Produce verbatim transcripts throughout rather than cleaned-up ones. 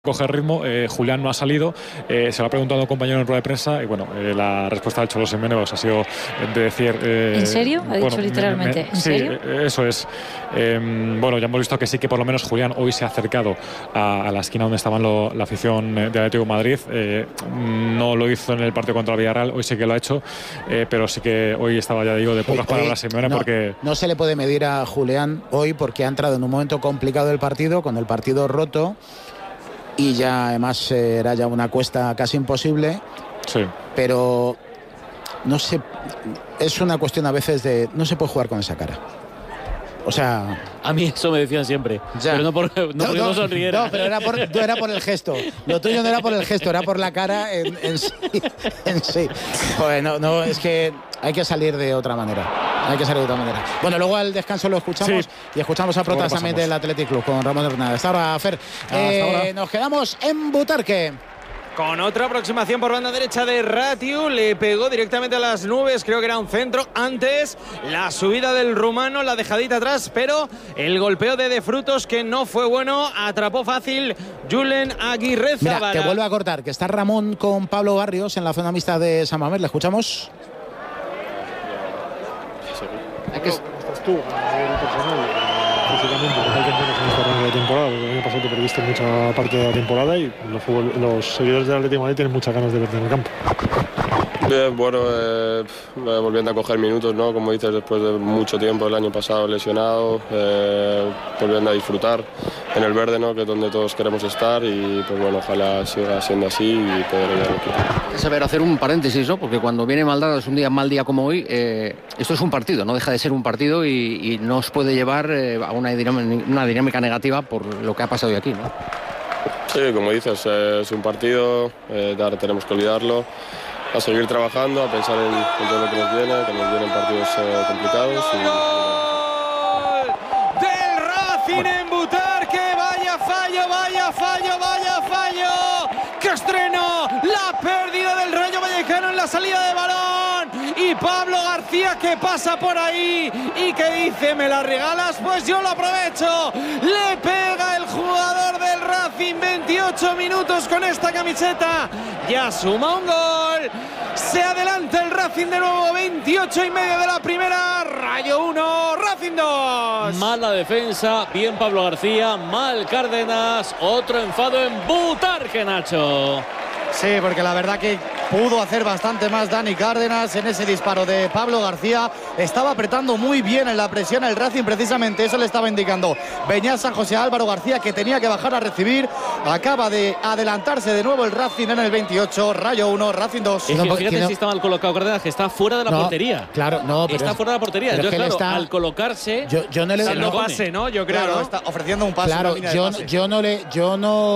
coger ritmo. eh, Julián no ha salido, eh, se lo ha preguntado a un compañero en rueda de prensa y bueno, eh, la respuesta del Cholo Simeone pues, ha sido de decir... Eh, ¿En serio? Ha dicho bueno, literalmente, me, me, ¿en sí, serio? Eh, eso es. Eh, bueno, ya hemos visto que sí que por lo menos Julián hoy se ha acercado a, a la esquina donde estaban lo, la afición de Atlético de Madrid. Eh, no lo hizo en el partido contra el Villarreal, hoy sí que lo ha hecho, eh, pero sí que hoy estaba, ya digo, de pocas Hoy, palabras Simeone no, porque... No se le puede medir a Julián hoy porque ha entrado en un momento complicado del partido, con el partido roto. Y ya además eh, era ya una cuesta casi imposible. Sí. Pero no sé, es una cuestión a veces de no se puede jugar con esa cara. O sea, a mí eso me decían siempre, ya. Pero no, por, no, no porque no, no sonriera. No, pero era por, no era por el gesto. Lo tuyo no era por el gesto, era por la cara en, en sí. En sí. Joder, no, no, es que hay que salir de otra manera. Hay que salir de otra manera. Bueno, luego al descanso lo escuchamos, sí. Y escuchamos a protas también del Athletic Club con Ramón Hernández. Hasta ahora, Fer. Hasta eh, ahora. Nos quedamos en Butarque. Con otra aproximación por banda derecha de Ratiu, le pegó directamente a las nubes, creo que era un centro. Antes, la subida del rumano, la dejadita atrás, pero el golpeo de De Frutos, que no fue bueno, atrapó fácil Julen Aguirre Zabala. Mira, que vuelve a cortar, que está Ramón con Pablo Barrios en la zona mixta de San Mamés. ¿Le escuchamos? ¿Qué estás tú a nivel personal? Físicamente, porque hay que entender en esta ronda de temporada, porque el año pasado te perdiste mucha parte de la temporada y los, fútbol, los seguidores del Atlético de Madrid tienen muchas ganas de verte en el campo. Bien, bueno, eh, volviendo a coger minutos, ¿no? Como dices, después de mucho tiempo el año pasado lesionado, eh, volviendo a disfrutar en el verde, ¿no? Que es donde todos queremos estar y pues bueno, ojalá siga siendo así y poder ayudar al equipo. Saber hacer un paréntesis, ¿no? Porque cuando viene mal dado, es un día mal día como hoy, eh, esto es un partido, no deja de ser un partido y, y no os puede llevar eh, a una dinámica, una dinámica negativa por lo que ha pasado hoy aquí, ¿no? Sí, como dices, eh, es un partido, eh, ahora tenemos que olvidarlo, a seguir trabajando, a pensar en, en todo lo que nos viene, que nos vienen partidos eh, complicados. Y... ¡Gol del Racing en Butarque! ¡Vaya fallo, vaya fallo, vaya fallo! ¡Qué estreno! La pérdida del Rayo Vallecano en la salida de balón. Y Pablo García, que pasa por ahí y que dice, ¿me la regalas? Pues yo lo aprovecho. Le pega el jugador del Racing, veintiocho minutos con esta camiseta. Ya suma un gol. Se adelanta el Racing de nuevo, veintiocho y medio de la primera. Rayo uno, Racing dos. Mala defensa, bien Pablo García, mal Cárdenas. Otro enfado en Butarque, Nacho. Sí, porque la verdad que pudo hacer bastante más Dani Cárdenas en ese disparo de Pablo García. Estaba apretando muy bien en la presión el Racing, precisamente eso le estaba indicando Beñat San José a Álvaro García, que tenía que bajar a recibir. Acaba de adelantarse de nuevo el Racing en el veintiocho, Rayo uno, Racing dos. Es que fíjate no, si está mal colocado Cárdenas, que está fuera de la no, portería. Claro, no, pero está es, fuera de la portería. Entonces, claro, está, al colocarse, yo, yo no le dando no pase, ¿no? Yo creo, claro, ¿no? Está ofreciendo un pase. Claro, yo, pase. yo no le, yo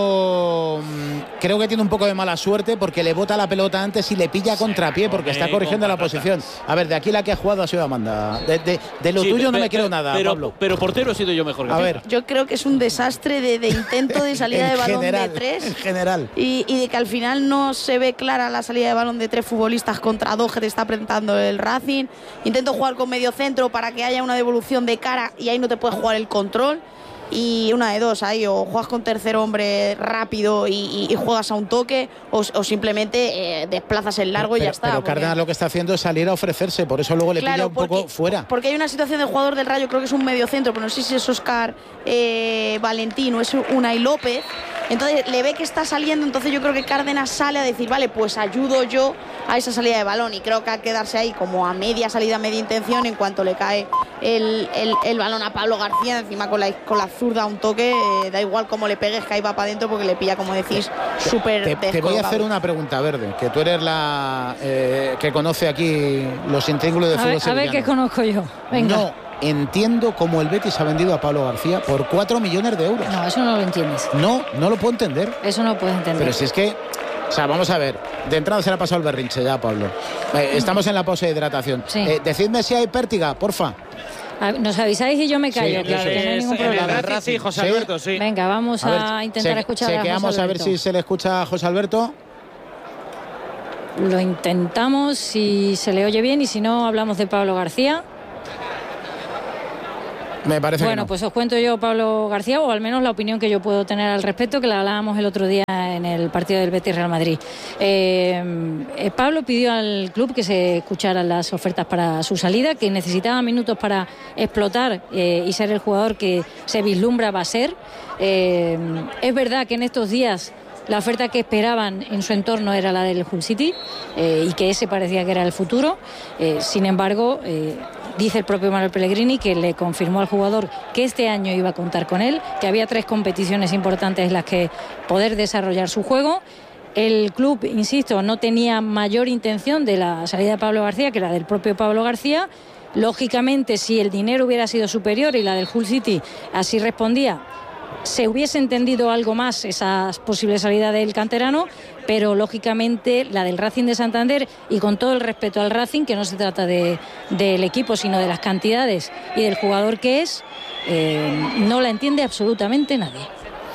no creo que tiene un poco de mala suerte porque le bota la pelota antes y le pilla contrapié porque está corrigiendo la posición. A ver, de aquí la que ha jugado ha sido Amanda. De, de, de lo sí, tuyo no me quiero nada, pero, Pablo. Pero portero he sido yo mejor que a ti. ver. Yo creo que es un desastre de, de intento de salida de balón general, de tres. En general. Y, y de que al final no se ve clara la salida de balón de tres futbolistas contra dos que te está apretando el Racing. Intento jugar con medio centro para que haya una devolución de cara y ahí no te puedes jugar el control. Y una de dos, ahí o juegas con tercer hombre rápido y, y, y juegas a un toque o, o simplemente eh, desplazas el largo pero, y ya está. Pero porque... Cárdenas lo que está haciendo es salir a ofrecerse, por eso luego le claro, pilla un porque, poco fuera. Porque hay una situación del jugador del Rayo, creo que es un medio centro, pero no sé si es Óscar eh, Valentín o es Unai López. Entonces le ve que está saliendo, entonces yo creo que Cárdenas sale a decir, vale, pues ayudo yo a esa salida de balón y creo que hay que quedarse ahí como a media salida, media intención en cuanto le cae el, el, el balón a Pablo García, encima con la, con la zurda un toque, eh, da igual cómo le pegues que ahí va para adentro porque le pilla, como decís, súper te, te voy a hacer una pregunta, Verde, que tú eres la eh, que conoce aquí los intríngulos de a fútbol ver, sevillano. A ver qué conozco yo. Venga. No entiendo cómo el Betis ha vendido a Pablo García por cuatro millones de euros. No, eso no lo entiendes. No, no lo puedo entender. Eso no puedes entender. Pero si es que, o sea, vamos a ver, de entrada se le ha pasado el berrinche ya, Pablo. Eh, estamos en la pausa de hidratación. Sí. Eh, decidme si hay pértiga, porfa. Nos avisáis y yo me callo, sí, que no hay ningún problema. El sí, José Alberto, sí. Venga, vamos a, a, ver, a intentar se, escuchar se a quedamos José a ver si se le escucha a José Alberto. Lo intentamos, si se le oye bien y si no, hablamos de Pablo García. Me parece bueno, que no. pues os cuento yo, Pablo García, o al menos la opinión que yo puedo tener al respecto, que la hablábamos el otro día en el partido del Betis Real Madrid. Eh, eh, Pablo pidió al club que se escucharan las ofertas para su salida, que necesitaba minutos para explotar eh, y ser el jugador que se vislumbra va a ser. Eh, es verdad que en estos días la oferta que esperaban en su entorno era la del Hull City eh, y que ese parecía que era el futuro. Eh, sin embargo, eh, dice el propio Manuel Pellegrini que le confirmó al jugador que este año iba a contar con él, que había tres competiciones importantes en las que poder desarrollar su juego. El club, insisto, no tenía mayor intención de la salida de Pablo García que la del propio Pablo García. Lógicamente, si el dinero hubiera sido superior y la del Hull City así respondía, se hubiese entendido algo más esa posible salida del canterano, pero lógicamente la del Racing de Santander, y con todo el respeto al Racing, que no se trata de, del equipo sino de las cantidades y del jugador que es, eh, no la entiende absolutamente nadie.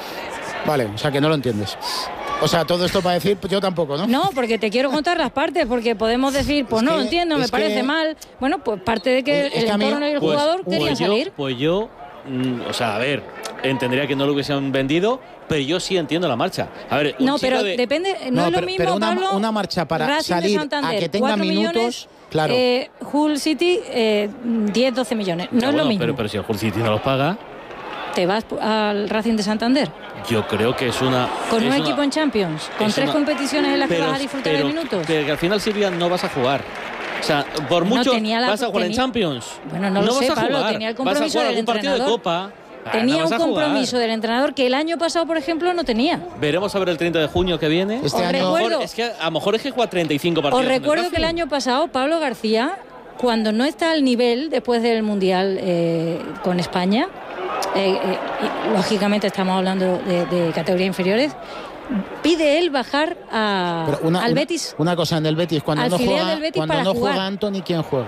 Vale, o sea que no lo entiendes. O sea, todo esto para decir, pues yo tampoco, ¿no? No, porque te quiero contar las partes, porque podemos decir, pues es no que, lo entiendo, me parece que... mal. Bueno, pues parte de que es, el entorno y el pues, jugador pues querían yo, salir. Pues yo, mm, o sea, a ver, entendería que no lo hubiesen vendido, pero yo sí entiendo la marcha. A ver, no, pero de... depende, no, no es pero, lo mismo, pero una, Pablo, una marcha para Racing salir Santander, a que tenga minutos, millones, claro. Eh, Hull City, eh, diez, doce millones. No ya, es bueno, lo mismo. Pero, pero si el Hull City no los paga, ¿te vas al Racing de Santander? Yo creo que es una... ¿Con es un una, equipo en Champions? ¿Con tres una, competiciones en las pero, que vas a disfrutar pero, de minutos? Pero que al final, Silvia, no vas a jugar. O sea, por no, mucho la, vas a jugar tenía, en Champions. Bueno, no, no lo vas sé, a Pablo, jugar. tenía el compromiso vas a jugar del algún partido entrenador. de Copa. Tenía no un compromiso jugar. del entrenador que el año pasado, por ejemplo, no tenía. Veremos a ver el treinta de junio que viene. Este Os año... recuerdo, es que a lo mejor es que juega treinta y cinco partidos. Os recuerdo que el año pasado Pablo García, cuando no está al nivel después del Mundial eh, con España, eh, eh, y, lógicamente estamos hablando de, de categorías inferiores, pide él bajar a, una, al una, Betis. Una cosa en el Betis, cuando al no filial juega, del Betis cuando para no jugar. juega Antony, ¿quién juega?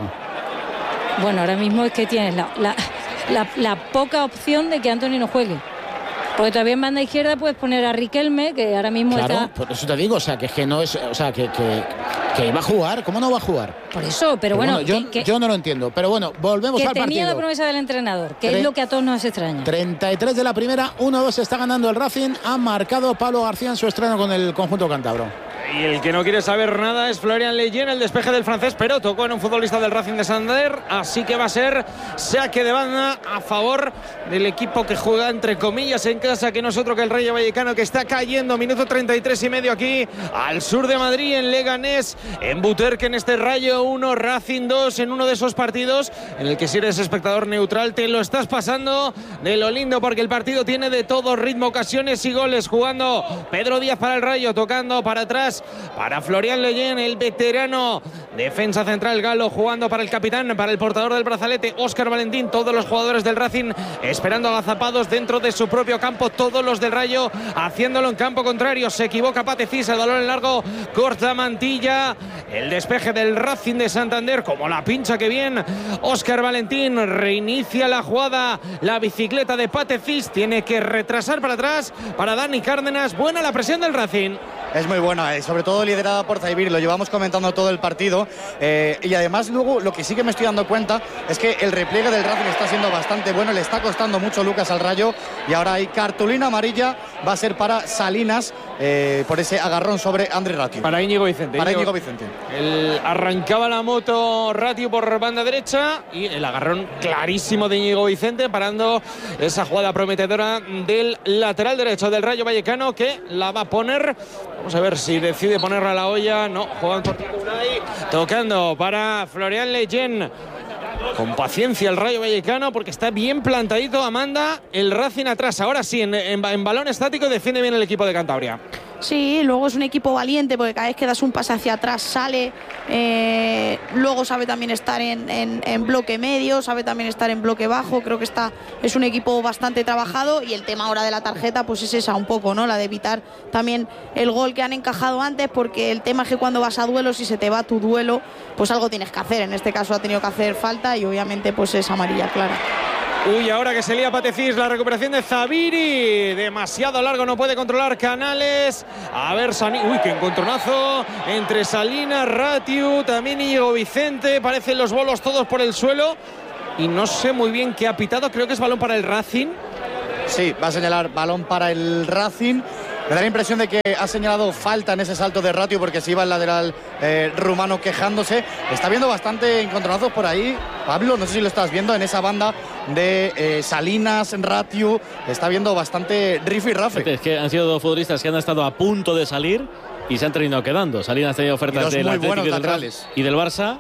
Bueno, ahora mismo es que tienes la, la, la, la poca opción de que Antony no juegue. Porque todavía en banda izquierda puedes poner a Riquelme, que ahora mismo claro, está... por eso te digo, o sea, que es que no es... O sea, que, que, que iba a jugar. ¿Cómo no va a jugar? Por eso, pero, pero bueno... bueno yo, que, yo no lo entiendo. Pero bueno, volvemos que al partido. Que tenía la promesa del entrenador, que Tre- es lo que a todos nos extraña. treinta y tres de la primera, uno dos está ganando el Racing. Ha marcado Pablo García en su estreno con el conjunto cántabro. Y el que no quiere saber nada es Florian Lejeune, el despeje del francés, pero tocó en un futbolista del Racing de Santander, así que va a ser saque de banda a favor del equipo que juega entre comillas en casa, que no es otro que el Rayo Vallecano, que está cayendo, minuto treinta y tres y medio aquí al sur de Madrid, en Leganés, en Butarque, en este Rayo uno, Racing dos, en uno de esos partidos en el que si eres espectador neutral te lo estás pasando de lo lindo, porque el partido tiene de todo, ritmo, ocasiones y goles. Jugando Pedro Díaz para el Rayo, tocando para atrás para Florian Lejeune, el veterano defensa central galo, jugando para el capitán, para el portador del brazalete, Óscar Valentín. Todos los jugadores del Racing esperando agazapados dentro de su propio campo, todos los del Rayo haciéndolo en campo contrario. Se equivoca Patecís, el balón en largo, corta Mantilla, el despeje del Racing de Santander, como la pincha que bien Óscar Valentín, reinicia la jugada, la bicicleta de Patecís, tiene que retrasar para atrás para Dani Cárdenas. Buena la presión del Racing. Es muy buena, eh, sobre todo liderada por Zaibir, lo llevamos comentando todo el partido, eh, y además luego lo que sí que me estoy dando cuenta es que el repliegue del Racing está siendo bastante bueno, le está costando mucho Lucas al Rayo, y ahora hay cartulina amarilla, va a ser para Salinas eh, por ese agarrón sobre André Ratiu. Para Íñigo Vicente. Para Íñigo, Íñigo Vicente. El, arrancaba la moto Ratiu por banda derecha y el agarrón clarísimo de Íñigo Vicente, parando esa jugada prometedora del lateral derecho del Rayo Vallecano, que la va a poner. Vamos a ver si decide ponerla a la olla. No, juegan por Unai, tocando para Florian Lejeune. Con paciencia el Rayo Vallecano, porque está bien plantadito. Amanda, el Racing atrás. Ahora sí, en, en, en balón estático defiende bien el equipo de Cantabria. Sí, luego es un equipo valiente, porque cada vez que das un pase hacia atrás sale. Eh, luego sabe también estar en, en, en bloque medio, sabe también estar en bloque bajo. Creo que está, es un equipo bastante trabajado, y el tema ahora de la tarjeta pues es esa un poco, ¿no? La de evitar también el gol que han encajado antes, porque el tema es que cuando vas a duelo, si se te va tu duelo, pues algo tienes que hacer. En este caso ha tenido que hacer falta, y obviamente pues es amarilla clara. Uy, ahora que se lía Patecís, la recuperación de Zabiri, demasiado largo, no puede controlar Canales. A ver, Sani, uy, qué encontronazo entre Salinas, Ratiu, también Íñigo Vicente, parecen los bolos todos por el suelo. y no sé muy bien qué ha pitado, creo que es balón para el Racing. Sí, va a señalar balón para el Racing. Me da la impresión de que ha señalado falta en ese salto de Ratio porque se iba el lateral eh, rumano quejándose. Está viendo bastante encontronazos por ahí, Pablo, no sé si lo estás viendo en esa banda de eh, Salinas, Ratio. Está viendo bastante riff y rafe. Es que han sido dos futbolistas que han estado a punto de salir y se han terminado quedando. Salinas ha tenido ofertas del Atlético y del, y del Barça.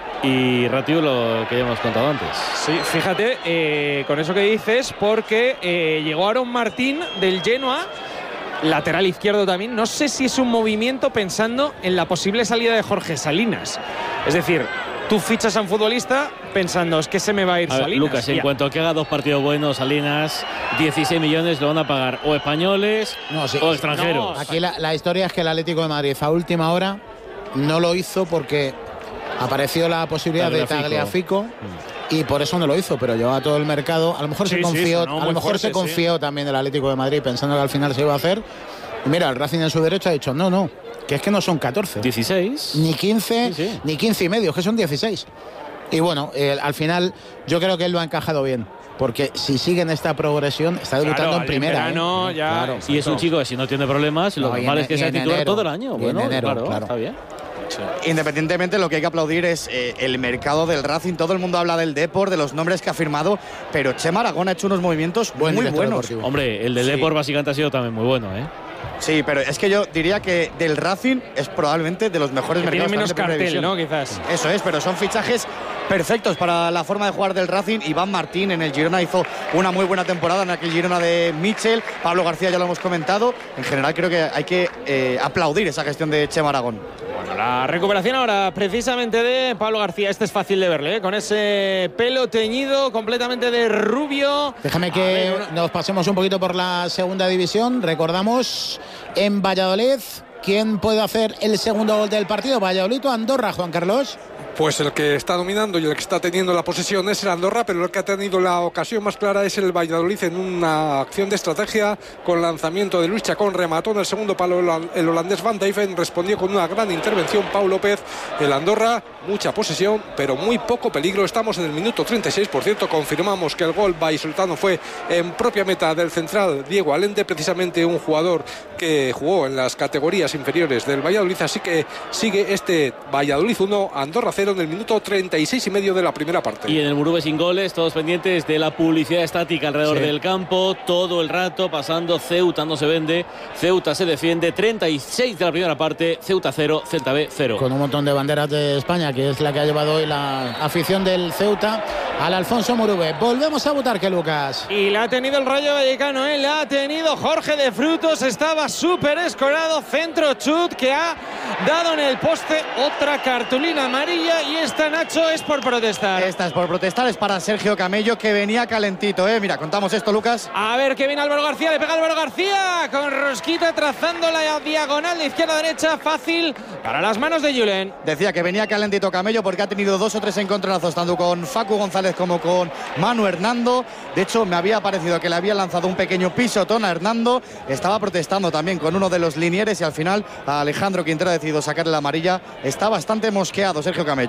Y Ratiu, lo que ya hemos contado antes. Sí, fíjate, eh, con eso que dices, porque eh, llegó Aaron Martín del Genoa, lateral izquierdo también. No sé si es un movimiento pensando en la posible salida de Jorge Salinas. Es decir, tú fichas a un futbolista pensando, es que se me va a ir a ver, Salinas. Lucas, en cuanto a que haga dos partidos buenos, Salinas, dieciséis millones lo van a pagar o españoles no, sí, o extranjeros. No, aquí la, la historia es que el Atlético de Madrid a última hora no lo hizo porque apareció la posibilidad Tagliafico. de Tagliafico mm. y por eso no lo hizo, pero llevaba todo el mercado. A lo mejor sí, se confió, sí, a lo mejor fuerte, se confió sí. también del Atlético de Madrid pensando que al final se iba a hacer. Y mira, el Racing en su derecho ha dicho no, no, que es que no son catorce. dieciséis. Ni quince, sí, sí. ni quince y medio, que son dieciséis. Y bueno, eh, al final yo creo que él lo ha encajado bien. Porque si sigue en esta progresión, está debutando claro, en primera. Verano, ¿eh? ya, claro, y es un chico que si no tiene problemas, lo normal es que sea titular todo el año. Bueno, enero, claro, claro, está bien. Sí. Independientemente, lo que hay que aplaudir es eh, el mercado del Racing. Todo el mundo habla del Depor, de los nombres que ha firmado, pero Chema Aragón ha hecho unos movimientos Buen muy buenos. Deportivo. Hombre, el del sí. Depor básicamente ha sido también muy bueno, ¿eh? Sí, pero es que yo diría que del Racing es probablemente de los mejores que mercados. Tiene menos cartel, ¿no? Quizás. Eso es, pero son fichajes perfectos para la forma de jugar del Racing. Iván Martín en el Girona hizo una muy buena temporada en aquel Girona de Michel. Pablo García ya lo hemos comentado. En general creo que hay que eh, aplaudir esa gestión de Chema Aragón. Bueno, la recuperación ahora precisamente de Pablo García. Este es fácil de verle, ¿eh? Con ese pelo teñido completamente de rubio. Déjame que ver, una... nos pasemos un poquito por la segunda división. Recordamos en Valladolid, ¿quién puede hacer el segundo gol del partido? Valladolid o Andorra, Juan Carlos. Pues el que está dominando y el que está teniendo la posesión es el Andorra, pero el que ha tenido la ocasión más clara es el Valladolid en una acción de estrategia con lanzamiento de Luis Chacón, remató en el segundo palo el holandés Van Dijven, respondió con una gran intervención Pau López. El Andorra, mucha posesión, pero muy poco peligro. Estamos en el minuto treinta y seis, por cierto, confirmamos que el gol vallisoletano fue en propia meta del central Diego Allende, precisamente un jugador que jugó en las categorías inferiores del Valladolid, así que sigue este Valladolid uno, Andorra cero en el minuto treinta y seis y medio de la primera parte. Y en el Murube sin goles, todos pendientes de la publicidad estática alrededor sí. del campo, todo el rato pasando. Ceuta no se vende, Ceuta se defiende, treinta y seis de la primera parte, Ceuta cero, Celta B cero. Con un montón de banderas de España, que es la que ha llevado hoy la afición del Ceuta al Alfonso Murube. Volvemos a Butarque, Lucas. Y la ha tenido el Rayo Vallecano, ¿eh? La ha tenido Jorge de Frutos, estaba súper escorado, centro chut que ha dado en el poste, otra cartulina amarilla. Y esta, Nacho, es por protestar. Esta es por protestar, es para Sergio Camello, que venía calentito, ¿eh? Mira, contamos esto, Lucas. A ver, que viene Álvaro García, le pega Álvaro García con rosquita trazando la diagonal de izquierda a derecha, fácil para las manos de Julen. Decía que venía calentito Camello porque ha tenido dos o tres encontronazos, tanto con Facu González como con Manu Hernando. De hecho, me había parecido que le había lanzado un pequeño pisotón a Hernando. Estaba protestando también con uno de los linieres y al final a Alejandro Quintero ha decidido sacarle la amarilla. Está bastante mosqueado Sergio Camello.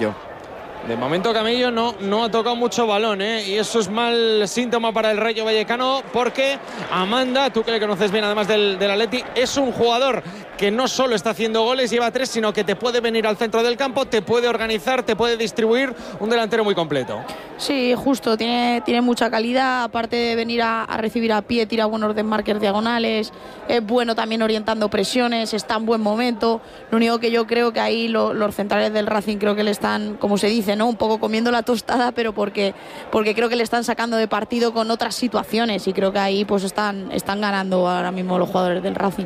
De momento Camello no, no ha tocado mucho balón, ¿eh? Y eso es mal síntoma para el Rayo Vallecano, porque Amanda, tú que le conoces bien además del, del Atleti, es un jugador que no solo está haciendo goles, lleva tres, sino que te puede venir al centro del campo, te puede organizar, te puede distribuir, un delantero muy completo. Sí, justo, tiene, tiene mucha calidad, aparte de venir a, a recibir a pie, tira buenos desmarques diagonales, es bueno también orientando presiones, está en buen momento. Lo único que yo creo que ahí lo, los centrales del Racing creo que le están, como se dice, ¿no? Un poco comiendo la tostada, pero porque, porque creo que le están sacando de partido con otras situaciones y creo que ahí pues están, están ganando ahora mismo los jugadores del Racing.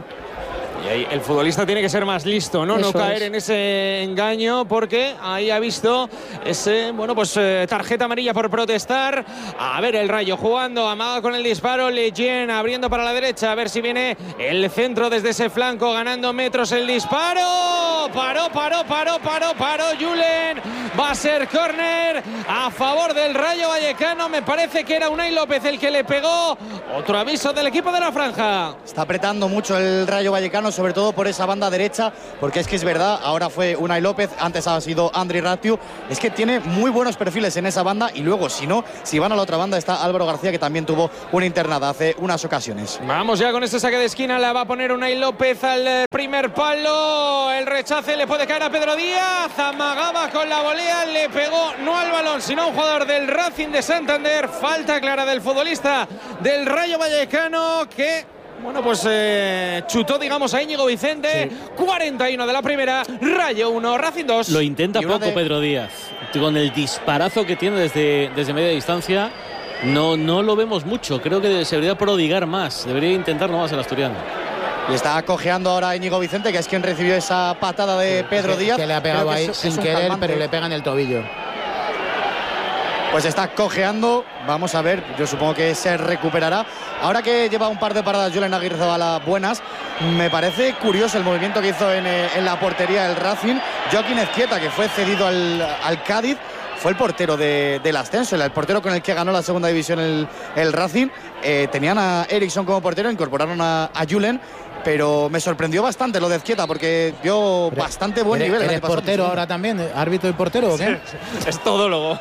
Y ahí el futbolista tiene que ser más listo, ¿no? Eso no caer es. en ese engaño, porque ahí ha visto ese, bueno, pues eh, tarjeta amarilla por protestar. A ver el Rayo jugando, amaga con el disparo, Lejean abriendo para la derecha, a ver si viene el centro desde ese flanco, ganando metros el disparo. Paró, paró, paró, paró, paró Julen. Va a ser córner a favor del Rayo Vallecano. Me parece que era Unai López el que le pegó. Otro aviso del equipo de la franja. Está apretando mucho el Rayo Vallecano, sobre todo por esa banda derecha, porque es que es verdad, ahora fue Unai López, antes ha sido Andri Ratiu, es que tiene muy buenos perfiles en esa banda y luego, si no, si van a la otra banda está Álvaro García, que también tuvo una internada hace unas ocasiones. Vamos ya con este saque de esquina, la va a poner Unai López al primer palo, el rechace le puede caer a Pedro Díaz, amagaba con la volea, le pegó no al balón, sino a un jugador del Racing de Santander, falta clara del futbolista del Rayo Vallecano que... Bueno, pues eh, chutó, digamos, a Íñigo Vicente. Sí. cuarenta y uno de la primera, Rayo uno, Racing dos. Lo intenta poco de... Pedro Díaz. Con el disparazo que tiene desde, desde media distancia, no, no lo vemos mucho. Creo que se debería prodigar más. Debería intentarlo más el asturiano. Y está cojeando ahora Íñigo Vicente, que es quien recibió esa patada de Pedro que, Díaz. Que le ha pegado ahí es, sin es querer, calmante. Pero le pega en el tobillo. Pues está cojeando, vamos a ver, yo supongo que se recuperará. Ahora que lleva un par de paradas Julen Aguirrezabala buenas, me parece curioso el movimiento que hizo en, en la portería el Racing. Joaquín Ezquieta, que fue cedido al, al Cádiz, fue el portero de, del ascenso, el portero con el que ganó la segunda división el, el Racing. Eh, tenían a Eriksson como portero, incorporaron a, a Julen. Pero me sorprendió bastante lo de Ezquieta porque dio pero bastante buen eres, nivel. ¿Eres portero ahora también? ¿Árbitro y portero o qué? Es todólogo.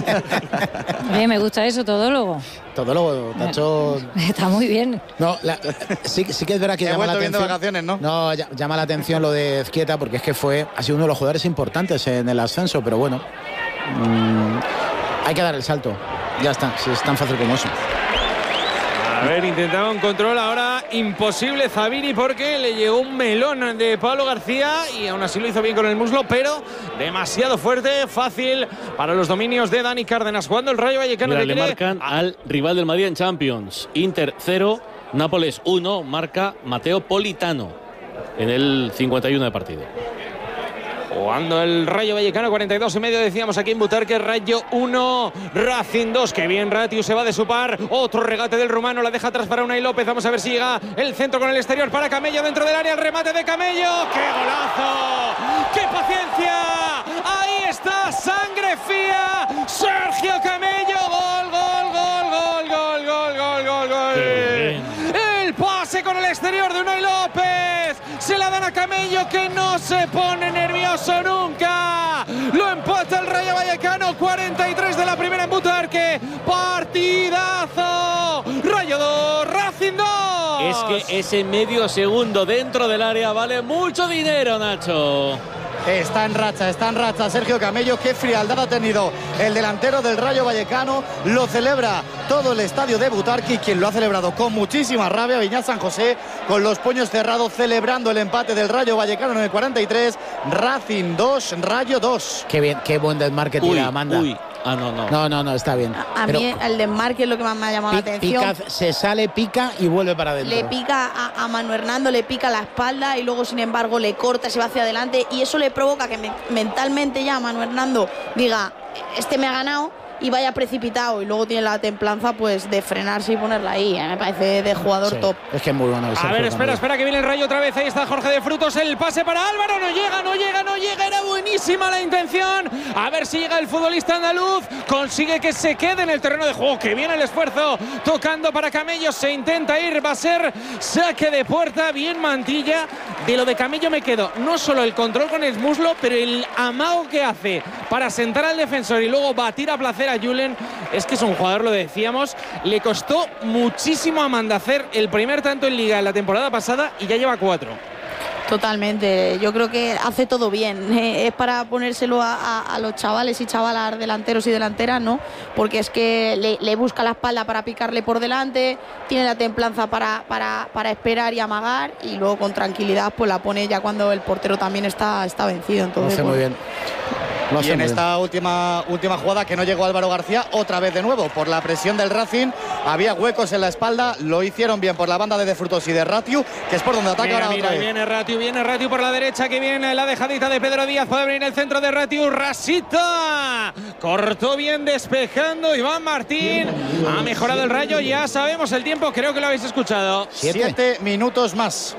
Oye, me gusta eso, todólogo. Todólogo, Tacho. Está muy bien. No, la, sí, sí que es verdad que llama la atención. Vacaciones, ¿no? No, llama la atención lo de Ezquieta porque es que fue, ha sido uno de los jugadores importantes en el ascenso, pero bueno, mmm, hay que dar el salto. Ya está, si es tan fácil como eso. A ver, intentaba un control ahora imposible Zabiri porque le llegó un melón de Pablo García y aún así lo hizo bien con el muslo, pero demasiado fuerte, fácil para los dominios de Dani Cárdenas. Jugando el Rayo Vallecano. Mira, le quiere... marcan al rival del Madrid en Champions. Inter cero, Nápoles uno, marca Mateo Politano en el cincuenta y uno de partido. Jugando el Rayo Vallecano, cuarenta y dos y medio, decíamos aquí en Butarque, Rayo uno, Racing dos, que bien Ratiu se va de su par, otro regate del rumano, la deja atrás para Unai López, vamos a ver si llega el centro con el exterior para Camello dentro del área, el remate de Camello, ¡qué golazo! ¡Qué paciencia! Ahí está, sangre fría, Sergio Camello, gol, gol, gol, gol, gol, gol, gol, gol, gol. El pase con el exterior de Unai López, se la dan a Camello que no se pone nervioso nunca, lo empata el Rayo Vallecano, cuarenta y tres de la primera en Butarque, partidazo, Rayo dos, Racing dos. Es que ese medio segundo dentro del área vale mucho dinero, Nacho. Está en racha, está en racha Sergio Camello. Qué frialdad ha tenido el delantero del Rayo Vallecano. Lo celebra todo el estadio de Butarque y quien lo ha celebrado con muchísima rabia, Viñas San José, con los puños cerrados, celebrando el empate del Rayo Vallecano en el cuarenta y tres. Racing dos, Rayo dos. Qué bien, qué buen desmarque tira Amanda. Uy. Ah, no, no. No, no, no, está bien. A, a Pero mí el desmarque es lo que más me ha llamado pica, la atención. Pica, se sale, pica y vuelve para adentro. Le pica a, a Manu Hernando, le pica la espalda y luego, sin embargo, le corta, se va hacia adelante y eso le provoca que me, mentalmente ya Manu Hernando diga, este me ha ganado y vaya precipitado y luego tiene la templanza pues de frenarse y ponerla ahí. ¿eh? Me parece de jugador sí, top. Es que es muy bueno. A ver, espera, espera que viene el Rayo otra vez. Ahí está Jorge de Frutos, el pase para Álvaro. No llega, no llega, no llega. Era buenísima la intención. A ver si llega el futbolista andaluz. Consigue que se quede en el terreno de juego. Que viene el esfuerzo. Tocando para Camello. Se intenta ir. Va a ser saque de puerta. Bien Mantilla. De lo de Camello me quedo. No solo el control con el muslo, pero el amago que hace para sentar al defensor y luego batir a placer a Julen. Es que es un jugador, lo decíamos, le costó muchísimo a Manda hacer el primer tanto en Liga en la temporada pasada y ya lleva cuatro. Totalmente, yo creo que hace todo bien, eh, es para ponérselo a, a, a los chavales y chavalas delanteros y delanteras, ¿no? Porque es que le, le busca la espalda para picarle por delante, tiene la templanza para, para, para esperar y amagar y luego con tranquilidad pues la pone ya cuando el portero también está, está vencido. Entonces, hace pues, muy bien. Lo y en esta última, última jugada que no llegó Álvaro García, otra vez de nuevo, por la presión del Racing, había huecos en la espalda, lo hicieron bien por la banda de De Frutos y de Ratiu, que es por donde ataca mira, ahora mira, otra vez. Viene Ratiu, viene Ratiu por la derecha, que viene la dejadita de Pedro Díaz, puede venir el centro de Ratiu, Rasita, cortó bien despejando Iván Martín, ha mejorado el Rayo, ya sabemos el tiempo, creo que lo habéis escuchado. Siete, Siete minutos más.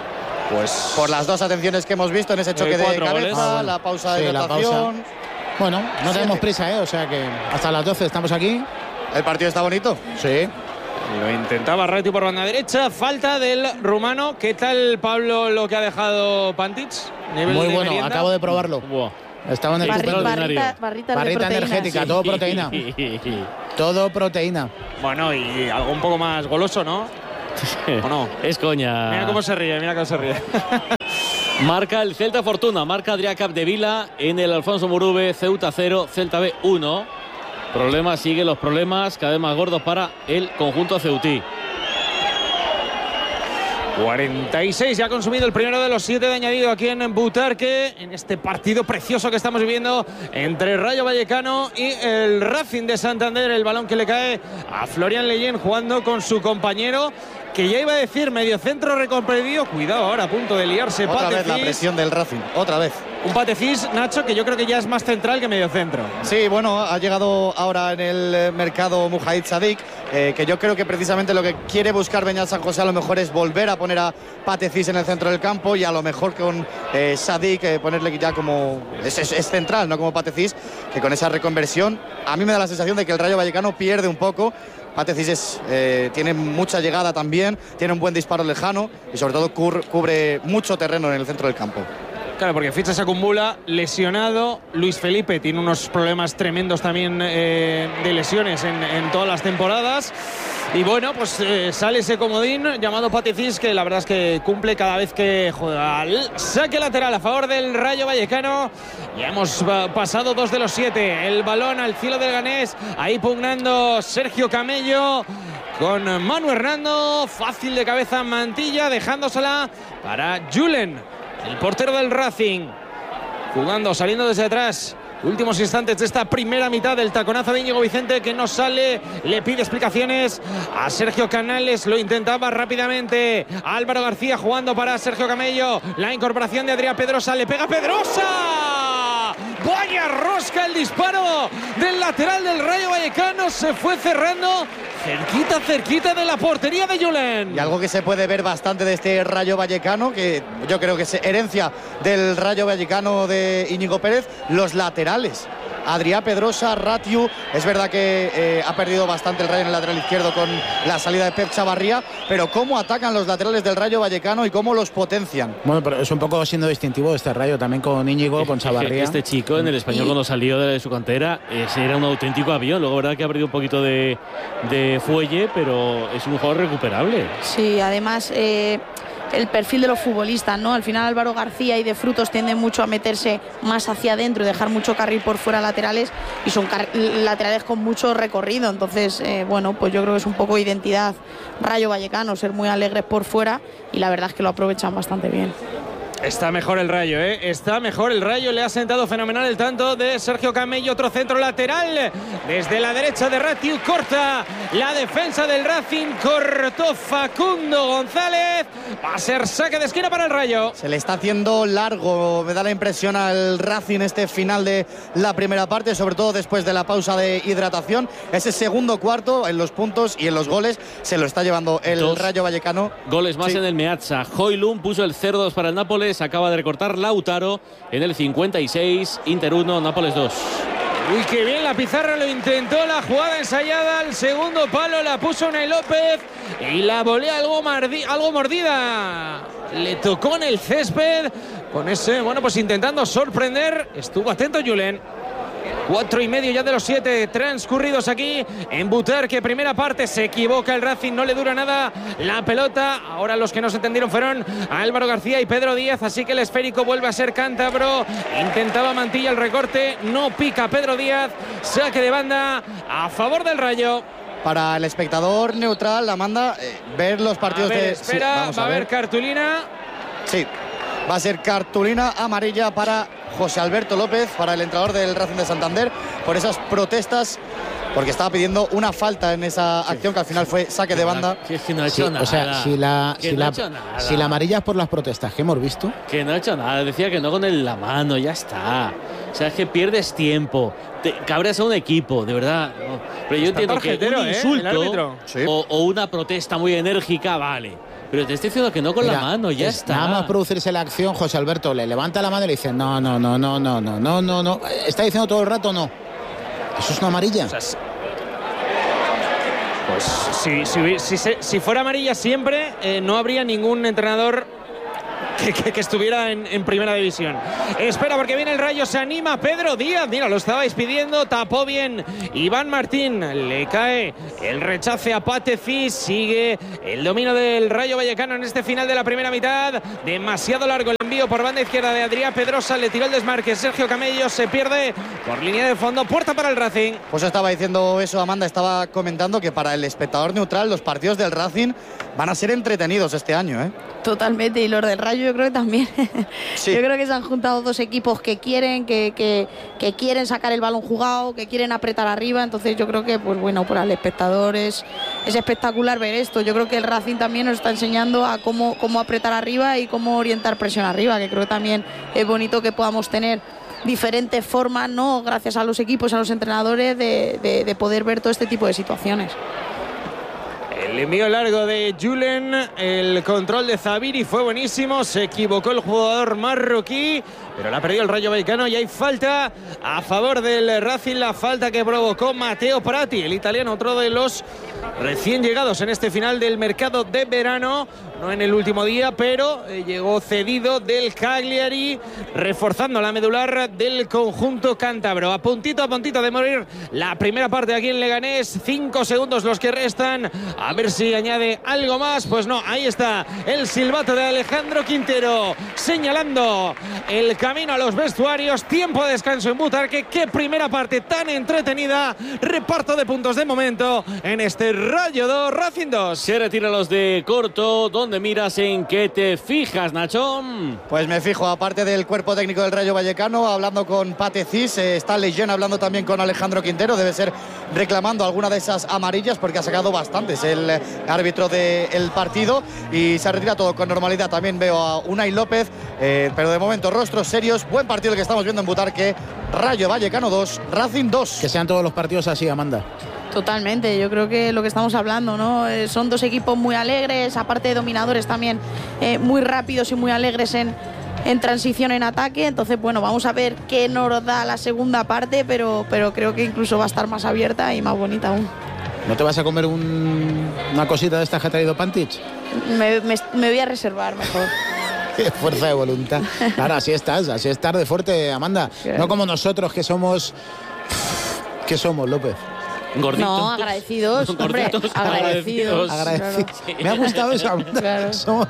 Pues por las dos atenciones que hemos visto en ese choque de cabeza, goles. La pausa de sí, hidratación. Bueno, no tenemos prisa, ¿eh? O sea que hasta las doce estamos aquí. ¿El partido está bonito? Sí. Lo intentaba Ratiu por banda derecha. Falta del rumano. ¿Qué tal, Pablo, lo que ha dejado Pantic? Muy bueno, merienda. Acabo de probarlo. Wow. Estaba en el Barri, barrita, barrita, barrita energética, todo proteína. Todo proteína. Bueno, y algo un poco más goloso, ¿no? ¿O no? Es coña. Mira cómo se ríe, mira cómo se ríe. Marca el Celta Fortuna, marca Adrià Capdevila en el Alfonso Murube. Ceuta cero, Celta B uno. Problemas, siguen los problemas, cada vez más gordos para el conjunto ceutí. cuarenta y seis, ya ha consumido el primero de los siete de añadido aquí en Butarque, en este partido precioso que estamos viviendo entre Rayo Vallecano y el Racing de Santander. El balón que le cae a Florian Leyen jugando con su compañero, que ya iba a decir mediocentro recomprendido. Cuidado ahora, a punto de liarse. Otra Patefis. vez la presión del Racing, otra vez. Un Patefis, Nacho, que yo creo que ya es más central que mediocentro. Sí, bueno, ha llegado ahora en el mercado Mujahid Sadik, eh, que yo creo que precisamente lo que quiere buscar Beñat San José a lo mejor es volver a poner a Patefis en el centro del campo, y a lo mejor con eh, Sadik eh, ponerle ya como... Es, es, es central, no como Patefis, que con esa reconversión a mí me da la sensación de que el Rayo Vallecano pierde un poco. Patefis es, eh, tiene mucha llegada también, tiene un buen disparo lejano y sobre todo cur, cubre mucho terreno en el centro del campo. Claro, porque Ficha se acumula, lesionado. Luis Felipe tiene unos problemas tremendos también eh, de lesiones en, en todas las temporadas. Y bueno, pues eh, sale ese comodín llamado Patefis, que la verdad es que cumple cada vez que juega. Al saque lateral a favor del Rayo Vallecano. Ya hemos pasado dos de los siete. El balón al cielo del Ganés. Ahí pugnando Sergio Camello con Manu Hernando. Fácil de cabeza Mantilla, dejándosela para Julen, el portero del Racing, jugando, saliendo desde atrás. Últimos instantes de esta primera mitad del taconazo de Íñigo Vicente, que no sale, le pide explicaciones a Sergio Canales, lo intentaba rápidamente Álvaro García jugando para Sergio Camello. La incorporación de Adrià Pedrosa, le pega Pedrosa. Vaya rosca el disparo del lateral del Rayo Vallecano, se fue cerrando cerquita, cerquita de la portería de Julen. Y algo que se puede ver bastante de este Rayo Vallecano, que yo creo que es herencia del Rayo Vallecano de Íñigo Pérez, los laterales. Adrià Pedrosa, Ratiu, es verdad que eh, ha perdido bastante el Rayo en el lateral izquierdo con la salida de Pep Chavarría, pero cómo atacan los laterales del Rayo Vallecano y cómo los potencian. Bueno, pero es un poco siendo distintivo este Rayo también con Íñigo, con Chavarría. Este chico en el Español, y... cuando salió de su cantera, ese era un auténtico avión. Luego, verdad que ha perdido un poquito de, de fuelle, pero es un jugador recuperable. Sí, además... Eh... el perfil de los futbolistas, ¿no? Al final Álvaro García y De Frutos tienden mucho a meterse más hacia adentro y dejar mucho carril por fuera laterales, y son laterales con mucho recorrido. Entonces, eh, bueno, pues yo creo que es un poco identidad Rayo Vallecano, ser muy alegres por fuera, y la verdad es que lo aprovechan bastante bien. Está mejor el Rayo, ¿eh? Está mejor el Rayo. Le ha sentado fenomenal el tanto de Sergio Camello. Otro centro lateral desde la derecha de Ratiu. Corta la defensa del Racing. Cortó Facundo González. Va a ser saque de esquina para el Rayo. Se le está haciendo largo, me da la impresión, al Racing este final de la primera parte, sobre todo después de la pausa de hidratación. Ese segundo cuarto, en los puntos y en los goles, se lo está llevando el Dos Rayo Vallecano. Goles más sí. en el Meazza. Højlund puso el cero dos para el Nápoles. Acaba de recortar Lautaro en el cincuenta y seis. Inter uno, Nápoles dos. Uy, qué bien la pizarra, lo intentó, la jugada ensayada al segundo palo, la puso Unai López y la volea algo, mardi, algo mordida. Le tocó en el césped con ese, bueno, pues intentando sorprender. Estuvo atento Julen. Cuatro y medio ya de los siete transcurridos aquí en Butarque. Primera parte, se equivoca el Racing, no le dura nada la pelota. Ahora los que no se entendieron fueron Álvaro García y Pedro Díaz, así que el esférico vuelve a ser cántabro. Intentaba Mantilla el recorte, no pica Pedro Díaz. Saque de banda a favor del Rayo. Para el espectador neutral, la manda eh, ver los partidos a ver, de... espera, sí, vamos va a a ver. haber cartulina. Sí, va a ser cartulina amarilla para José Alberto López, para el entrenador del Racing de Santander, por esas protestas, porque estaba pidiendo una falta en esa sí. acción que al final fue saque de banda. Que, que no ha hecho sí, nada. O sea, si la, si, no la, nada. si la amarilla es por las protestas que hemos visto. Que no ha hecho nada, decía que no con el, la mano, ya está. O sea, es que pierdes tiempo, te cabreas a un equipo, de verdad. No. Pero yo está entiendo que un insulto ¿eh? sí. o, o una protesta muy enérgica, vale. Pero te estoy diciendo que no con Mira, la mano, ya está. Nada más producirse la acción, José Alberto le levanta la mano y le dice no, no, no, no, no, no, no, no, no. Está diciendo todo el rato no. Eso es una amarilla. O sea, Pues si, si, si, si, si fuera amarilla siempre, eh, no habría ningún entrenador Que, que, que estuviera en, en primera división. Espera porque viene el Rayo, se anima Pedro Díaz, mira, lo estabais pidiendo, tapó bien Iván Martín, le cae el rechace a Patefis, sigue el dominio del Rayo Vallecano en este final de la primera mitad, demasiado largo el envío por banda izquierda de Adrián Pedrosa, le tiró el desmarque Sergio Camello, se pierde por línea de fondo, puerta para el Racing. Pues estaba diciendo eso Amanda, estaba comentando que para el espectador neutral los partidos del Racing van a ser entretenidos este año, ¿eh? Totalmente, y los del Rayo yo creo que también. Sí. Yo creo que se han juntado dos equipos que quieren, que, que, que quieren sacar el balón jugado, que quieren apretar arriba, entonces yo creo que, pues bueno, para el espectador es, es espectacular ver esto. Yo creo que el Racing también nos está enseñando a cómo, cómo apretar arriba y cómo orientar presión arriba, que creo que también es bonito que podamos tener diferentes formas, ¿no? Gracias a los equipos, a los entrenadores, de, de, de poder ver todo este tipo de situaciones. El envío largo de Julen, el control de Zabiri fue buenísimo, se equivocó el jugador marroquí, pero la ha perdido el Rayo Vallecano y hay falta a favor del Racing, la falta que provocó Matteo Prati, el italiano, otro de los recién llegados en este final del mercado de verano, no en el último día, pero eh, llegó cedido del Cagliari, reforzando la medular del conjunto cántabro. A puntito a puntito de morir la primera parte aquí en Leganés, cinco segundos los que restan, a ver si añade algo más. Pues no, ahí está el silbato de Alejandro Quintero señalando el camino a los vestuarios. Tiempo de descanso en Butarque. Qué primera parte tan entretenida, reparto de puntos de momento en este Rayo dos, Racing dos. Se retira los de corto. ¿Dónde miras? ¿En qué te fijas, Nachón? Pues me fijo, aparte del cuerpo técnico del Rayo Vallecano, hablando con Patefis, eh, está Leyen hablando también con Alejandro Quintero, debe ser reclamando alguna de esas amarillas porque ha sacado bastantes el eh, árbitro del partido y se retira todo con normalidad. También veo a Unai López, eh, pero de momento rostros serios. Buen partido el que estamos viendo en Butarque. Rayo Vallecano dos, Racing dos. Que sean todos los partidos así, Amanda. Totalmente, yo creo que lo que estamos hablando, ¿no? Eh, son dos equipos muy alegres, aparte de dominadores también eh, muy rápidos y muy alegres en, en transición en ataque. Entonces, bueno, vamos a ver qué nos da la segunda parte, pero, pero creo que incluso va a estar más abierta y más bonita aún. ¿No te vas a comer un, una cosita de estas que ha traído Pantich? Me, me, me voy a reservar mejor. Fuerza de voluntad. Claro, así estás, así estás de fuerte, Amanda. Claro. No como nosotros que somos... ¿Qué somos, López? Gorditos. No, agradecidos, hombre, Gorditos, agradecidos. agradecidos. Claro. Sí. Me ha gustado eso. Claro. Somos...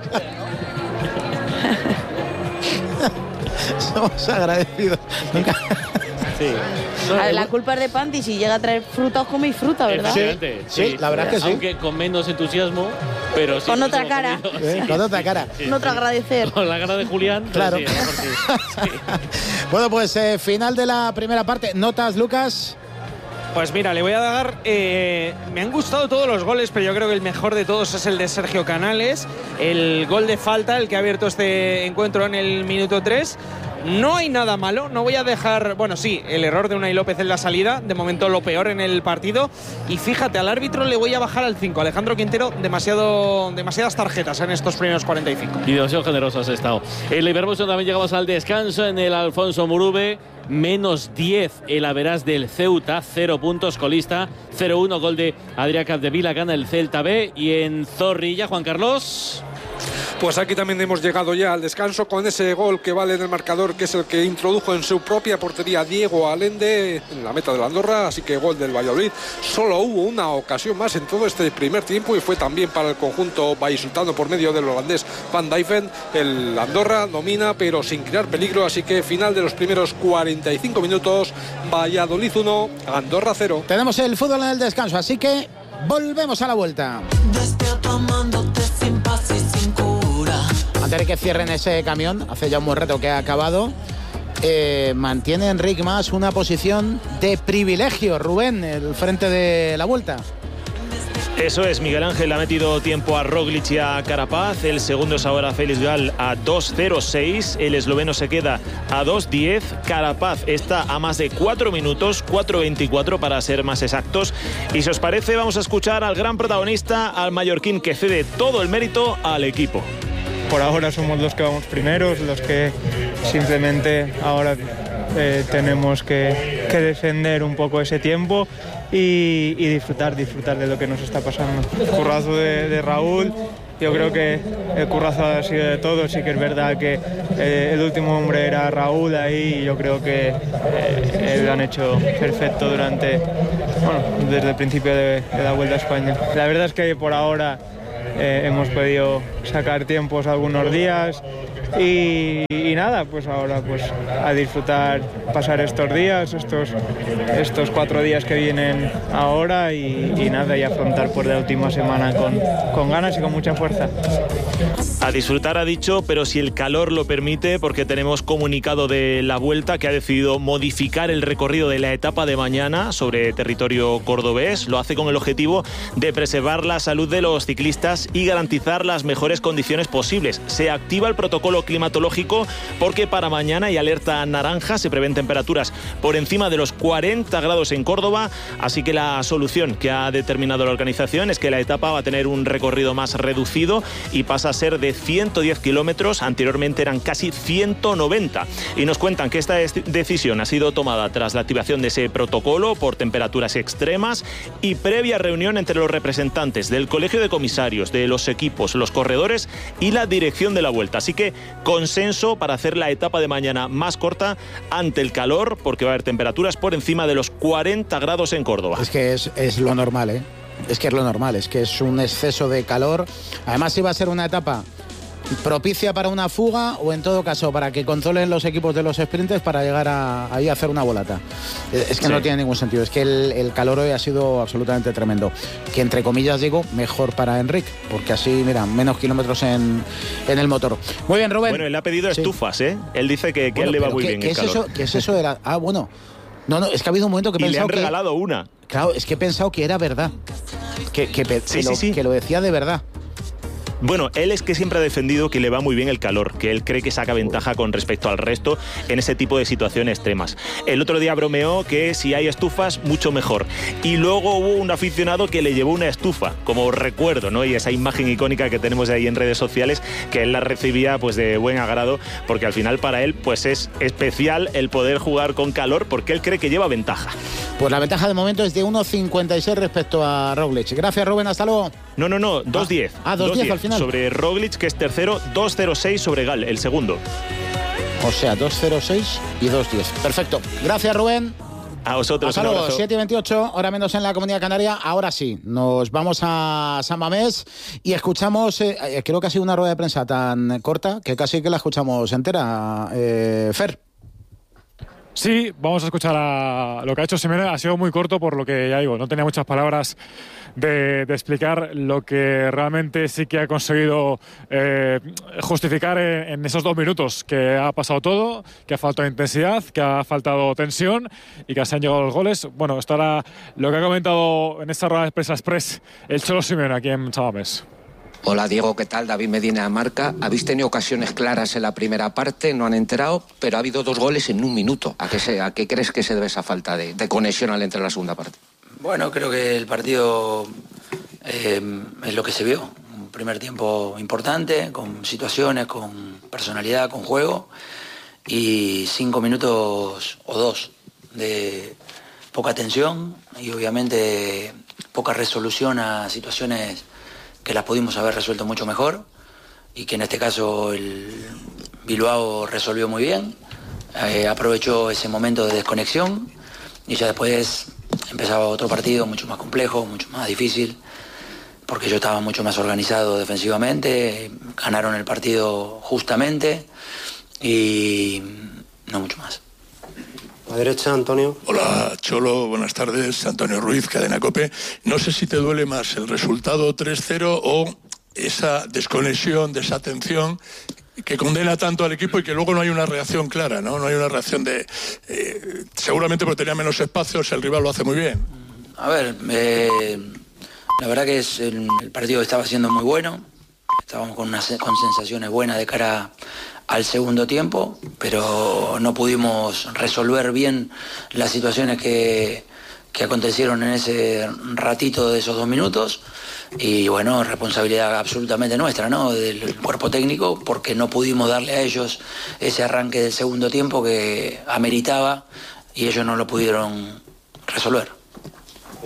Somos agradecidos. Nunca... Sí. A ver, la culpa es de Panti, si llega a traer fruta os coméis fruta, ¿verdad? Sí, sí, sí, la verdad es que sí. Aunque con menos entusiasmo, pero sí. Con otra cara. ¿Eh? Con otra cara. Con otro agradecer. Con la cara de Julián. Claro. Sí, sí. Bueno, pues eh, final de la primera parte. ¿Notas, Lucas? Pues mira, le voy a dar... Eh, me han gustado todos los goles, pero yo creo que el mejor de todos es el de Sergio Canales. El gol de falta, el que ha abierto este encuentro en el minuto tres. No hay nada malo, no voy a dejar... Bueno, sí, el error de Unai López en la salida, de momento lo peor en el partido. Y fíjate, al árbitro le voy a bajar al cinco. Alejandro Quintero, demasiado, demasiadas tarjetas en estos primeros cuarenta y cinco. Y demasiado generoso has estado. En la Iberbuson también llegamos al descanso en el Alfonso Murube. Menos diez el averás del Ceuta, cero puntos, colista, cero uno, gol de Adrián Capdevila, gana el Celta B. Y en Zorrilla, Juan Carlos... Pues aquí también hemos llegado ya al descanso con ese gol que vale en el marcador, que es el que introdujo en su propia portería Diego Allende en la meta de la Andorra, así que gol del Valladolid. Solo hubo una ocasión más en todo este primer tiempo y fue también para el conjunto vallisoletano por medio del holandés Van Dijven. El Andorra domina pero sin crear peligro, así que final de los primeros cuarenta y cinco minutos, Valladolid uno, Andorra cero. Tenemos el fútbol en el descanso, así que volvemos a la vuelta. Antes de que cierren ese camión, hace ya un buen rato que ha acabado, eh, mantiene Enric Mas una posición de privilegio. Rubén, el frente de la vuelta. Eso es, Miguel Ángel ha metido tiempo a Roglic y a Carapaz. El segundo es ahora Félix Gall a dos cero seis. El esloveno se queda a dos diez. Carapaz está a más de cuatro minutos, cuatro veinticuatro para ser más exactos. Y si os parece, vamos a escuchar al gran protagonista, al mallorquín, que cede todo el mérito al equipo. Por ahora somos los que vamos primeros, los que simplemente ahora eh, tenemos que, que defender un poco ese tiempo y, y disfrutar, disfrutar de lo que nos está pasando. El currazo de, de Raúl, yo creo que el currazo ha sido de todos, sí que es verdad que eh, el último hombre era Raúl ahí y yo creo que eh, lo han hecho perfecto durante, bueno, desde el principio de, de la Vuelta a España. La verdad es que por ahora eh, hemos podido sacar tiempos algunos días y, y nada, pues ahora pues a disfrutar, pasar estos días, estos, estos cuatro días que vienen ahora y, y nada, y afrontar por la última semana con, con ganas y con mucha fuerza. A disfrutar ha dicho, pero si el calor lo permite, porque tenemos comunicado de la Vuelta que ha decidido modificar el recorrido de la etapa de mañana sobre territorio cordobés. Lo hace con el objetivo de preservar la salud de los ciclistas y garantizar las mejores condiciones posibles. Se activa el protocolo climatológico porque para mañana hay alerta naranja, se prevén temperaturas por encima de los cuarenta grados en Córdoba, así que la solución que ha determinado la organización es que la etapa va a tener un recorrido más reducido y pasa a ser de ciento diez kilómetros, anteriormente eran casi ciento noventa. Y nos cuentan que esta decisión ha sido tomada tras la activación de ese protocolo por temperaturas extremas y previa reunión entre los representantes del Colegio de Comisarios, de los equipos, los corredores y la dirección de la Vuelta. Así que consenso para hacer la etapa de mañana más corta ante el calor, porque va a haber temperaturas por encima de los cuarenta grados en Córdoba. Es que es, es lo normal, ¿eh? Es que es lo normal, es que es un exceso de calor. Además iba a ser una etapa propicia para una fuga o en todo caso para que controlen los equipos de los sprinters para llegar a, ahí a hacer una volata. Es que sí. No tiene ningún sentido, es que el, el calor hoy ha sido absolutamente tremendo. Que entre comillas digo, mejor para Enric, porque así, mira, menos kilómetros en, en el motor. Muy bien, Rubén. Bueno, él ha pedido sí. estufas, ¿eh? Él dice que, que bueno, él le va muy ¿qué, bien ¿qué el es calor. Eso, ¿Qué es eso de la...? Ah, bueno. No, no, es que ha habido un momento que he y pensado le han regalado que, una. Claro, es que he pensado que era verdad. Que, que, que, sí, que, lo, sí, sí. que lo decía de verdad. Bueno, él es que siempre ha defendido que le va muy bien el calor, que él cree que saca ventaja con respecto al resto en ese tipo de situaciones extremas. El otro día bromeó que si hay estufas, mucho mejor. Y luego hubo un aficionado que le llevó una estufa, como recuerdo, ¿no? Y esa imagen icónica que tenemos ahí en redes sociales, que él la recibía pues de buen agrado, porque al final para él pues es especial el poder jugar con calor, porque él cree que lleva ventaja. Pues la ventaja de momento es de uno cincuenta y seis respecto a Roglic. Gracias, Rubén, hasta luego. No, no, no, dos diez. Ah, dos diez al final. Sobre Roglic, que es tercero, dos cero seis sobre Gal, el segundo. O sea, dos cero seis y dos diez. Perfecto. Gracias, Rubén. A vosotros. Hasta luego, siete y veintiocho, hora menos en la Comunidad Canaria. Ahora sí, nos vamos a San Mamés y escuchamos, eh, creo que ha sido una rueda de prensa tan corta que casi que la escuchamos entera. Eh, Fer. Sí, vamos a escuchar a lo que ha hecho Simeone. Ha sido muy corto, por lo que ya digo, no tenía muchas palabras de, de explicar lo que realmente sí que ha conseguido eh, justificar en, en esos dos minutos, que ha pasado todo, que ha faltado intensidad, que ha faltado tensión y que se han llegado los goles. Bueno, esto era lo que ha comentado en esta rueda de prensa express el Cholo Simeone aquí en San Mamés. Hola Diego, ¿qué tal? David Medina, Marca. Habéis tenido ocasiones claras en la primera parte, no han enterado, pero ha habido dos goles en un minuto. ¿A qué, se, a qué crees que se debe esa falta de, de conexión al entrar en la segunda parte? Bueno, creo que el partido eh, es lo que se vio. Un primer tiempo importante, con situaciones, con personalidad, con juego. Y cinco minutos o dos de poca tensión y obviamente poca resolución a situaciones que las pudimos haber resuelto mucho mejor y que en este caso el Bilbao resolvió muy bien, eh, aprovechó ese momento de desconexión y ya después empezaba otro partido mucho más complejo, mucho más difícil, porque yo estaba mucho más organizado defensivamente, ganaron el partido justamente y no mucho más. A la derecha, Antonio. Hola, Cholo, buenas tardes. Antonio Ruiz, Cadena COPE. No sé si te duele más el resultado tres cero o esa desconexión, desatención que condena tanto al equipo y que luego no hay una reacción clara, ¿no? No hay una reacción de... Eh, seguramente porque tenía menos espacios, el rival lo hace muy bien. A ver, eh, la verdad que es el, el partido estaba siendo muy bueno. Estábamos con, unas, con sensaciones buenas de cara al segundo tiempo, pero no pudimos resolver bien las situaciones que, que acontecieron en ese ratito de esos dos minutos. Y bueno, responsabilidad absolutamente nuestra, ¿no? Del cuerpo técnico, porque no pudimos darle a ellos ese arranque del segundo tiempo que ameritaba y ellos no lo pudieron resolver.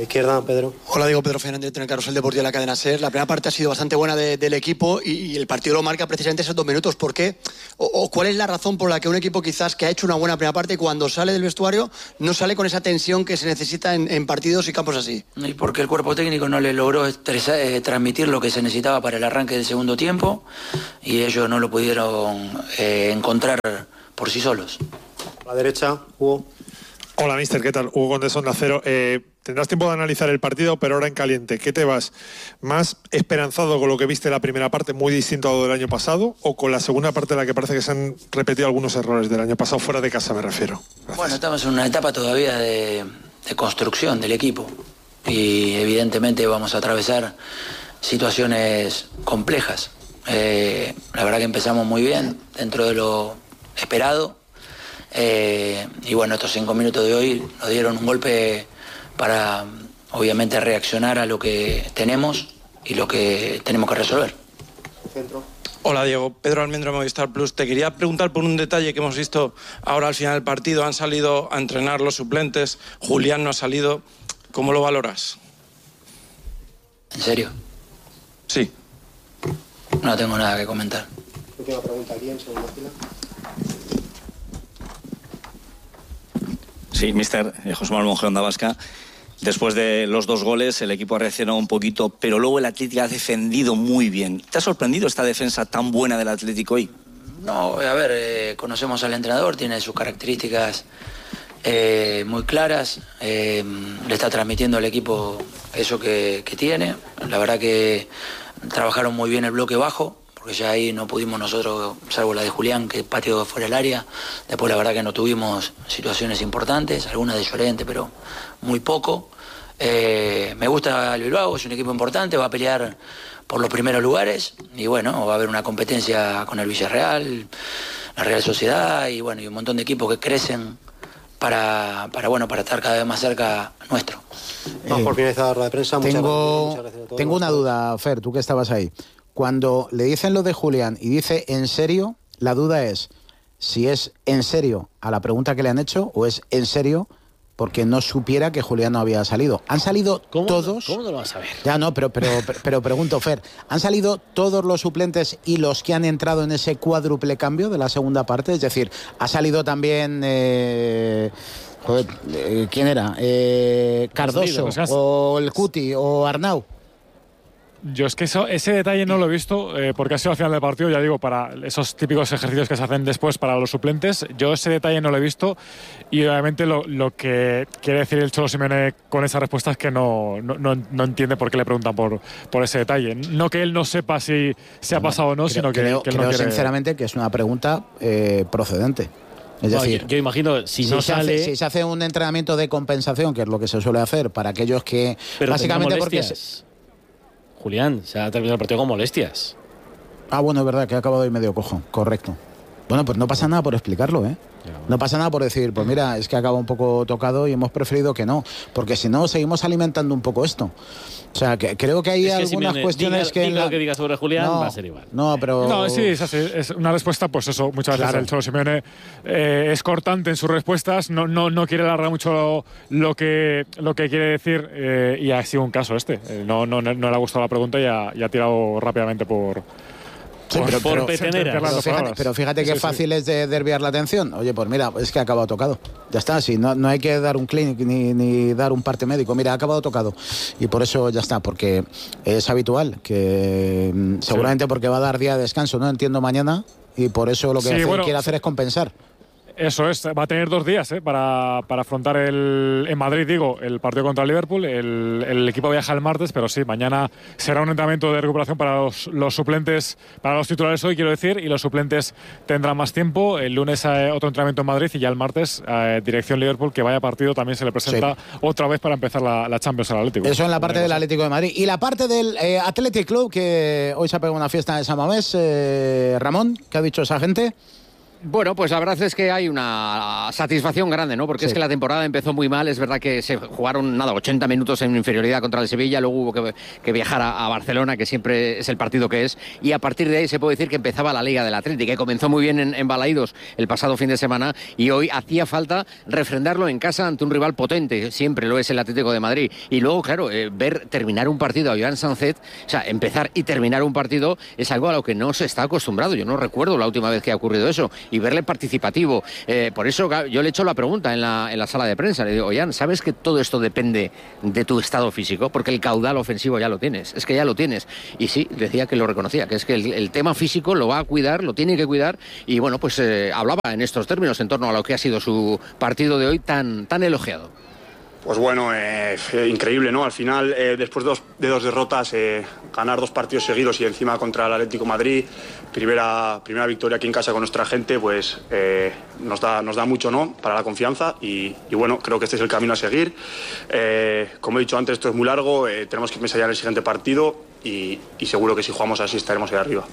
Izquierda, Pedro. Hola, digo Pedro Fernández, en el Carrusel Deportivo de la cadena SER. La primera parte ha sido bastante buena de, del equipo y, y el partido lo marca precisamente esos dos minutos. ¿Por qué? O, o cuál es la razón por la que un equipo quizás que ha hecho una buena primera parte, cuando sale del vestuario no sale con esa tensión que se necesita en, en partidos y campos así? Y porque el cuerpo técnico no le logró estresar, eh, transmitir lo que se necesitaba para el arranque del segundo tiempo y ellos no lo pudieron eh, encontrar por sí solos. A la derecha, Hugo. Hola, mister, ¿qué tal? Hugo Condés, Onda Cero. Eh, tendrás tiempo de analizar el partido, pero ahora en caliente. ¿Qué te vas? ¿Más esperanzado con lo que viste en la primera parte, muy distinto a lo del año pasado, o con la segunda parte en la que parece que se han repetido algunos errores del año pasado, fuera de casa me refiero? Gracias. Bueno, estamos en una etapa todavía de, de construcción del equipo y evidentemente vamos a atravesar situaciones complejas. Eh, la verdad que empezamos muy bien, dentro de lo esperado. Eh, y bueno, estos cinco minutos de hoy nos dieron un golpe para obviamente reaccionar a lo que tenemos y lo que tenemos que resolver. Centro. Hola Diego, Pedro Almendro, Movistar Plus. Te quería preguntar por un detalle que hemos visto ahora al final del partido. Han salido a entrenar los suplentes, Julián no ha salido. ¿Cómo lo valoras? ¿En serio? Sí. No tengo nada que comentar. Última pregunta aquí en segunda fila. Sí, mister José Manuel Monje, Onda Vasca. Después de los dos goles, el equipo ha reaccionado un poquito, pero luego el Atlético ha defendido muy bien. ¿Te ha sorprendido esta defensa tan buena del Atlético hoy? No, a ver, eh, conocemos al entrenador, tiene sus características eh, muy claras, eh, le está transmitiendo al equipo eso que, que tiene. La verdad que trabajaron muy bien el bloque bajo, porque ya ahí no pudimos nosotros, salvo la de Julián, que pateó fuera del área. Después la verdad que no tuvimos situaciones importantes, algunas de Llorente, pero muy poco. Eh, me gusta el Bilbao, es un equipo importante, va a pelear por los primeros lugares y bueno, va a haber una competencia con el Villarreal, la Real Sociedad y bueno, y un montón de equipos que crecen para, para, bueno, para estar cada vez más cerca nuestro. Vamos por finalizar la rueda de prensa. Muchas Tengo, gracias, muchas gracias a todos. tengo una duda, Fer, tú que estabas ahí. Cuando le dicen lo de Julián y dice en serio, la duda es si es en serio a la pregunta que le han hecho o es en serio porque no supiera que Julián no había salido. ¿Han salido ¿Cómo, todos? ¿Cómo no lo vas a ver? Ya no, pero, pero, pero, pero pregunto, Fer, ¿han salido todos los suplentes y los que han entrado en ese cuádruple cambio de la segunda parte? Es decir, ¿ha salido también... Eh, joder, eh, ¿quién era? Eh, Cardoso, o el Cuti, o Arnau. Yo es que eso, ese detalle no lo he visto eh, porque ha sido al final del partido, ya digo, para esos típicos ejercicios que se hacen después para los suplentes. Yo ese detalle no lo he visto y obviamente lo, lo que quiere decir el Cholo Simeone con esa respuesta es que no, no, no, no entiende por qué le preguntan por, por ese detalle. No que él no sepa si se ha pasado o no, creo, sino que, creo, que él creo no quiere... sinceramente que es una pregunta eh, procedente. Es No, decir, yo, yo imagino, si, si, no se sale... hace, si se hace un entrenamiento de compensación, que es lo que se suele hacer para aquellos que... Pero básicamente porque... Se... Julián, se ha terminado el partido con molestias. Ah, bueno, es verdad, que ha acabado ahí medio cojo, correcto. Bueno, pues no pasa nada por explicarlo, ¿eh? No pasa nada por decir, pues mira, es que acaba un poco tocado y hemos preferido que no, porque si no seguimos alimentando un poco esto. O sea, que creo que hay es que algunas Simeone, cuestiones diga, que... Diga la... lo que diga sobre Julián, no, va a ser igual. No, pero... No, sí, es así. Es una respuesta, pues eso, muchas veces Claro. el Cholo Simeone eh, es cortante en sus respuestas, no, no, no quiere alargar mucho lo, lo, que, lo que quiere decir eh, y ha sido un caso este. Eh, no, no, no le ha gustado la pregunta y ha, y ha tirado rápidamente por... Sí, pero, por pero, peteneras. pero, pero fíjate, pero fíjate Sí, qué sí. fácil es de desviar la atención. Oye, pues mira, es que ha acabado tocado. Ya está, sí, no, no hay que dar un clinic ni, ni dar un parte médico. Mira, ha acabado tocado. Y por eso ya está, porque es habitual que mm, seguramente porque va a dar día de descanso, ¿no? Entiendo mañana, y por eso lo que Sí, hace- bueno, quiere hacer es compensar. Eso es, va a tener dos días ¿eh? para, para afrontar el, en Madrid, digo, el partido contra el Liverpool. El, el equipo viaja el martes, pero sí, mañana será un entrenamiento de recuperación para los, los suplentes, para los titulares hoy, quiero decir, y los suplentes tendrán más tiempo. El lunes eh, otro entrenamiento en Madrid y ya el martes eh, dirección Liverpool, que vaya partido, también se le presenta otra vez para empezar la, la Champions al Atlético. Eso en la parte del Atlético de Madrid. Y la parte del eh, Athletic Club, que hoy se ha pegado una fiesta en San Mamés. Eh, Ramón, ¿qué ha dicho esa gente? Bueno, pues la verdad es que hay una satisfacción grande, ¿no? Porque sí. Es que la temporada empezó muy mal. Es verdad que se jugaron, nada, ochenta minutos en inferioridad contra el Sevilla. Luego hubo que, que viajar a, a Barcelona, que siempre es el partido que es. Y a partir de ahí se puede decir que empezaba la Liga del Atlético, que comenzó muy bien en, en Balaídos el pasado fin de semana. Y hoy hacía falta refrendarlo en casa ante un rival potente. Siempre lo es el Atlético de Madrid. Y luego, claro, eh, ver terminar un partido a Joan Sánchez, o sea, empezar y terminar un partido es algo a lo que no se está acostumbrado. Yo no recuerdo la última vez que ha ocurrido eso. Y verle participativo. Eh, por eso yo le he hecho la pregunta en la, en la sala de prensa. Le digo, oye, ¿sabes que todo esto depende de tu estado físico? Porque el caudal ofensivo ya lo tienes. Es que ya lo tienes. Y sí, decía que lo reconocía, que es que el, el tema físico lo va a cuidar, lo tiene que cuidar. Y bueno, pues eh, hablaba en estos términos en torno a lo que ha sido su partido de hoy tan, tan elogiado. Pues bueno, eh, increíble, ¿no? Al final, eh, después de dos, de dos derrotas, eh, ganar dos partidos seguidos y encima contra el Atlético de Madrid, primera, primera victoria aquí en casa con nuestra gente, pues eh, nos da, nos da mucho, ¿no? Para la confianza y, y bueno, creo que este es el camino a seguir. Eh, como he dicho antes, esto es muy largo, eh, tenemos que ensayar el siguiente partido y, y seguro que si jugamos así estaremos ahí arriba.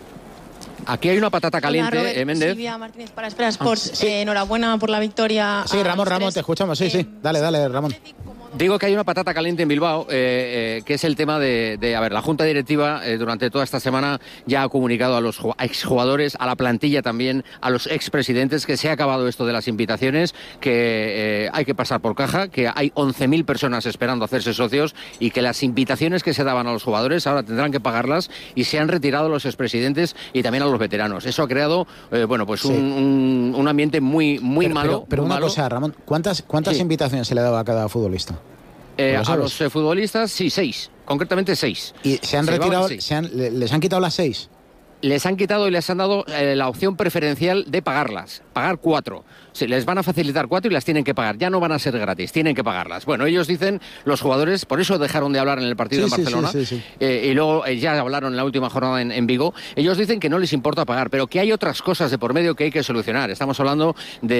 Aquí hay una patata caliente, Hola, Robert, eh, Méndez. Silvia Martínez para Espera Sports. Ah, sí. eh, enhorabuena por la victoria. Sí, Ramón, Ramón, te escuchamos. Sí, sí. Dale, dale, Ramón. Digo que hay una patata caliente en Bilbao, eh, eh, que es el tema de, de, a ver, la Junta Directiva eh, durante toda esta semana ya ha comunicado a los exjugadores, a la plantilla también, a los expresidentes, que se ha acabado esto de las invitaciones, que eh, hay que pasar por caja, que hay once mil personas esperando hacerse socios y que las invitaciones que se daban a los jugadores ahora tendrán que pagarlas y se han retirado los expresidentes y también a los veteranos. Eso ha creado, eh, bueno, pues sí. un, un, un ambiente muy, muy pero, malo. Pero, pero muy una malo. cosa, Ramón, ¿cuántas, cuántas sí. invitaciones se le daba a cada futbolista? Eh, a los eh, futbolistas, sí, seis. Concretamente seis. ¿Y se han se retirado, se han, les han quitado las seis? Les han quitado y les han dado eh, la opción preferencial de pagarlas. Pagar cuatro. Sí, les van a facilitar cuatro y las tienen que pagar. Ya no van a ser gratis, tienen que pagarlas. Bueno, ellos dicen, los jugadores, por eso dejaron de hablar en el partido sí, en Barcelona. Sí, sí, sí, sí. Eh, y luego eh, ya hablaron en la última jornada en, en Vigo. Ellos dicen que no les importa pagar, pero que hay otras cosas de por medio que hay que solucionar. Estamos hablando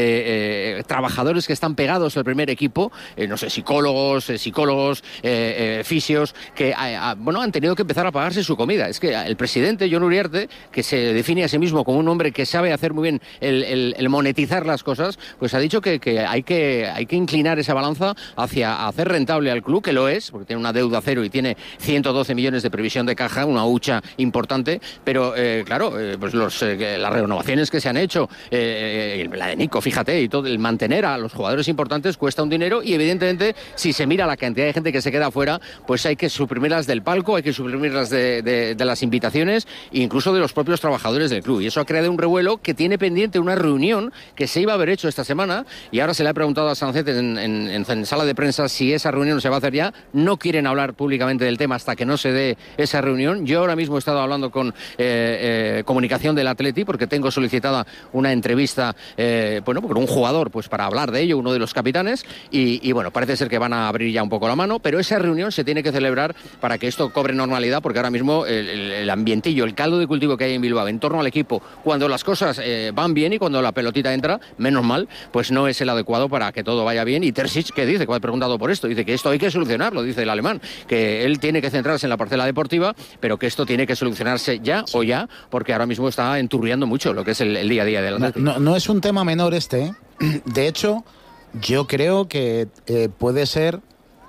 de eh, trabajadores que están pegados al primer equipo, eh, no sé, psicólogos, eh, psicólogos, eh, eh, fisios, que eh, bueno, han tenido que empezar a pagarse su comida. Es que el presidente, Jon Uriarte, que se define a sí mismo como un hombre que sabe hacer muy bien el, el, el monetizar las cosas, pues ha dicho que, que, hay que hay que inclinar esa balanza hacia hacer rentable al club, que lo es, porque tiene una deuda cero y tiene ciento doce millones de previsión de caja, una hucha importante, pero eh, claro, eh, pues los, eh, las renovaciones que se han hecho, eh, la de Nico, fíjate, y todo el mantener a los jugadores importantes cuesta un dinero y evidentemente si se mira la cantidad de gente que se queda afuera, pues hay que suprimirlas del palco, hay que suprimirlas de, de, de las invitaciones e incluso de los propios trabajadores del club, y eso ha creado un revuelo que tiene pendiente una reunión que se iba a haber hecho esta semana y ahora se le ha preguntado a Sánchez en, en, en, en sala de prensa si esa reunión se va a hacer ya. No quieren hablar públicamente del tema hasta que no se dé esa reunión. Yo ahora mismo he estado hablando con eh, eh, comunicación del Atleti porque tengo solicitada una entrevista eh, bueno, por un jugador pues para hablar de ello, uno de los capitanes, y, y bueno, parece ser que van a abrir ya un poco la mano, pero esa reunión se tiene que celebrar para que esto cobre normalidad, porque ahora mismo el, el, el ambientillo, el caldo de cultivo que hay en Bilbao en torno al equipo, cuando las cosas eh, van bien y cuando la pelotita entra, menos mal, pues no es el adecuado para que todo vaya bien. Y Terzic, ¿qué dice? Que ha preguntado por esto, dice que esto hay que solucionarlo, dice el alemán, que él tiene que centrarse en la parcela deportiva, pero que esto tiene que solucionarse ya o ya, porque ahora mismo está enturbiando mucho lo que es el, el día a día del Atlético. No, no, no es un tema menor este, ¿eh? De hecho, yo creo que eh, puede ser,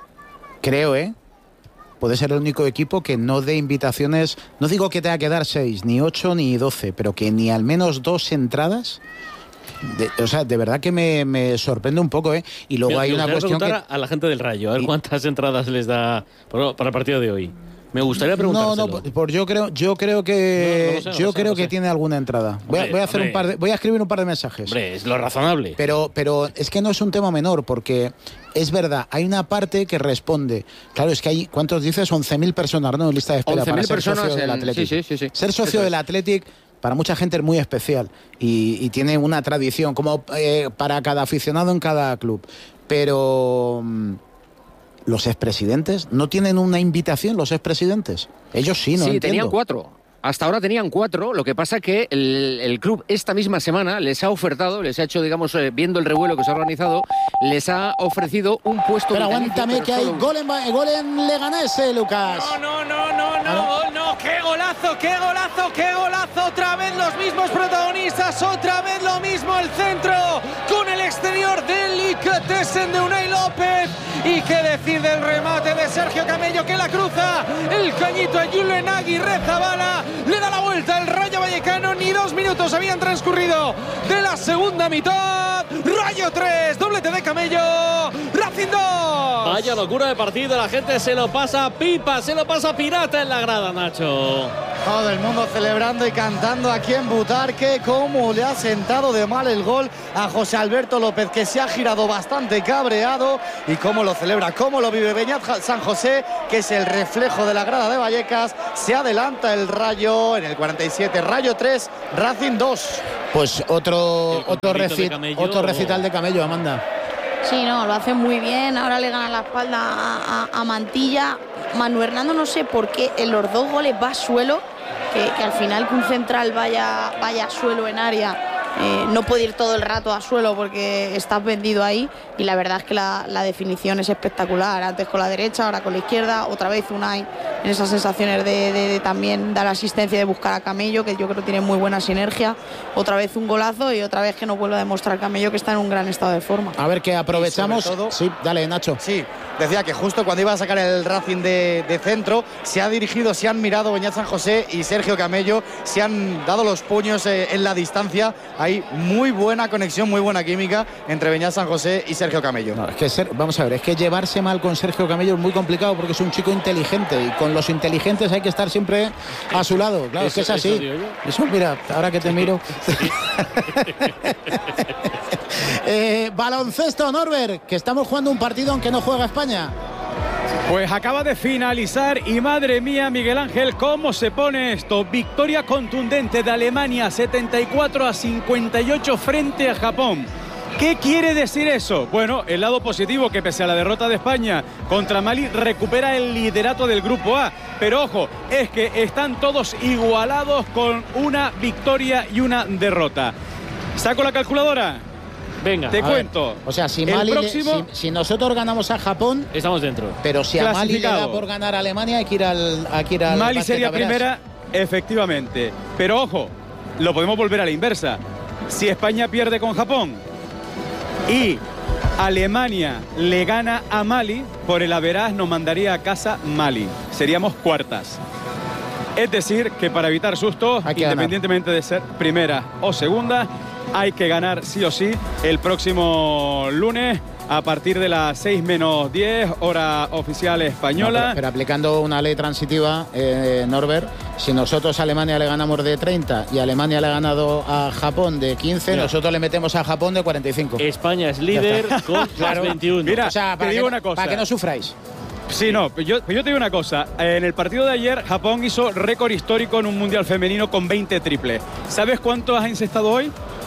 creo, ¿eh? Puede ser el único equipo que no dé invitaciones, no digo que tenga que dar seis, ni ocho, ni doce, pero que ni al menos dos entradas. De, o sea, de verdad que me, me sorprende un poco, ¿eh? Y luego Mira, hay una cuestión que... a la gente del Rayo, a ver cuántas entradas les da para el partido de hoy. Me gustaría preguntárselo. No, no, por yo creo, yo creo que, no, no sé, no yo sé, creo no que sé. tiene alguna entrada. Voy a, Hombre, voy a hacer hombre. un par de, voy a escribir un par de mensajes. Hombre, es lo razonable. Pero, pero es que no es un tema menor, porque es verdad, hay una parte que responde. Claro, es que hay, ¿cuántos dices? once mil personas, ¿no? En lista de espera para ser personas socio del en- Athletic. sí, sí, sí, sí. Ser socio Eso del es. Athletic para mucha gente es muy especial y, y tiene una tradición, como eh, para cada aficionado en cada club. Pero mm, los expresidentes no tienen una invitación, los expresidentes. Ellos sí, no Sí, entiendo. tenían cuatro. Hasta ahora tenían cuatro, lo que pasa que el, el club esta misma semana les ha ofertado, les ha hecho, digamos, eh, viendo el revuelo que se ha organizado, les ha ofrecido un puesto Pero vitalicio, aguántame pero que hay solo un- gol en, Ba- gol en Leganés, eh, Lucas. No, no, no, no, no, qué golazo, qué golazo, qué golazo. Otra vez los mismos protagonistas, otra vez lo Pressing de Unai López. Y qué decir del remate de Sergio Camello, que la cruza el cañito a Julen Aguirrezabala. Le da la vuelta el Rayo Vallecano. Ni dos minutos habían transcurrido de la segunda mitad. Rayo tres, doblete de Camello. Racing dos. Vaya locura de partido, la gente se lo pasa pipa, se lo pasa pirata en la grada, Nacho. Todo el mundo celebrando y cantando aquí en Butarque. Cómo le ha sentado de mal el gol a José Alberto López, que se ha girado bastante cabreado, y cómo lo celebra, cómo lo vive Beñat San José, que es el reflejo de la grada de Vallecas. Se adelanta el Rayo en el cuarenta y siete, Rayo tres, Racing dos. Pues otro otro, reci otro recital de Camello, Amanda. Sí, no, lo hace muy bien. Ahora le gana la espalda a, a, a Mantilla. Manu Hernando, no sé por qué en los dos goles va a suelo, que, que al final que un central vaya, vaya a suelo en área. Eh, no puede ir todo el rato a suelo porque estás vendido ahí, y la verdad es que la, la definición es espectacular. Antes con la derecha, ahora con la izquierda, otra vez Unai en esas sensaciones de, de, de también dar asistencia, de buscar a Camello, que yo creo que tiene muy buena sinergia. Otra vez un golazo, y otra vez que nos vuelve a demostrar Camello que está en un gran estado de forma. A ver, que aprovechamos. Todo, sí, dale, Nacho. Sí, decía que justo cuando iba a sacar el Racing de, de centro, se ha dirigido, se han mirado Beñat San José y Sergio Camello, se han dado los puños eh, en la distancia. Hay muy buena conexión, muy buena química entre Beñat San José y Sergio Camello. No, es que ser, vamos a ver, es que llevarse mal con Sergio Camello es muy complicado, porque es un chico inteligente, y con los inteligentes hay que estar siempre a su lado. Claro, eso, es que es así. Eso, eso, mira, ahora que te miro. eh, baloncesto, Norbert, que estamos jugando un partido aunque no juega España. Pues acaba de finalizar, y madre mía, Miguel Ángel, cómo se pone esto. Victoria contundente de Alemania, setenta y cuatro a cincuenta y ocho frente a Japón. ¿Qué quiere decir eso? Bueno, el lado positivo, que pese a la derrota de España contra Mali, recupera el liderato del grupo A. Pero ojo, es que están todos igualados con una victoria y una derrota. ¿Saco la calculadora? Venga, te cuento. Ver, o sea, si, Mali próximo... le, si, si nosotros ganamos a Japón, estamos dentro. Pero si a Mali le da por ganar a Alemania, hay que ir al, hay que ir al Mali básquet, sería primera, efectivamente. Pero ojo, lo podemos volver a la inversa. Si España pierde con Japón y Alemania le gana a Mali, por el average nos mandaría a casa Mali. Seríamos cuartas. Es decir, que para evitar sustos, independientemente ganar. de ser primera o segunda, hay que ganar sí o sí el próximo lunes a partir de las seis menos diez, hora oficial española. No, pero, pero aplicando una ley transitiva, eh, Norbert, si nosotros a Alemania le ganamos de treinta y Alemania le ha ganado a Japón de quince, mira, nosotros le metemos a Japón de cuarenta y cinco. España es líder con claro. veintiuno. Mira, o sea, te digo que, una cosa. Para que no sufráis. Sí, no, yo, yo te digo una cosa. En el partido de ayer, Japón hizo récord histórico en un mundial femenino con veinte triples. ¿Sabes cuántos has encestado hoy?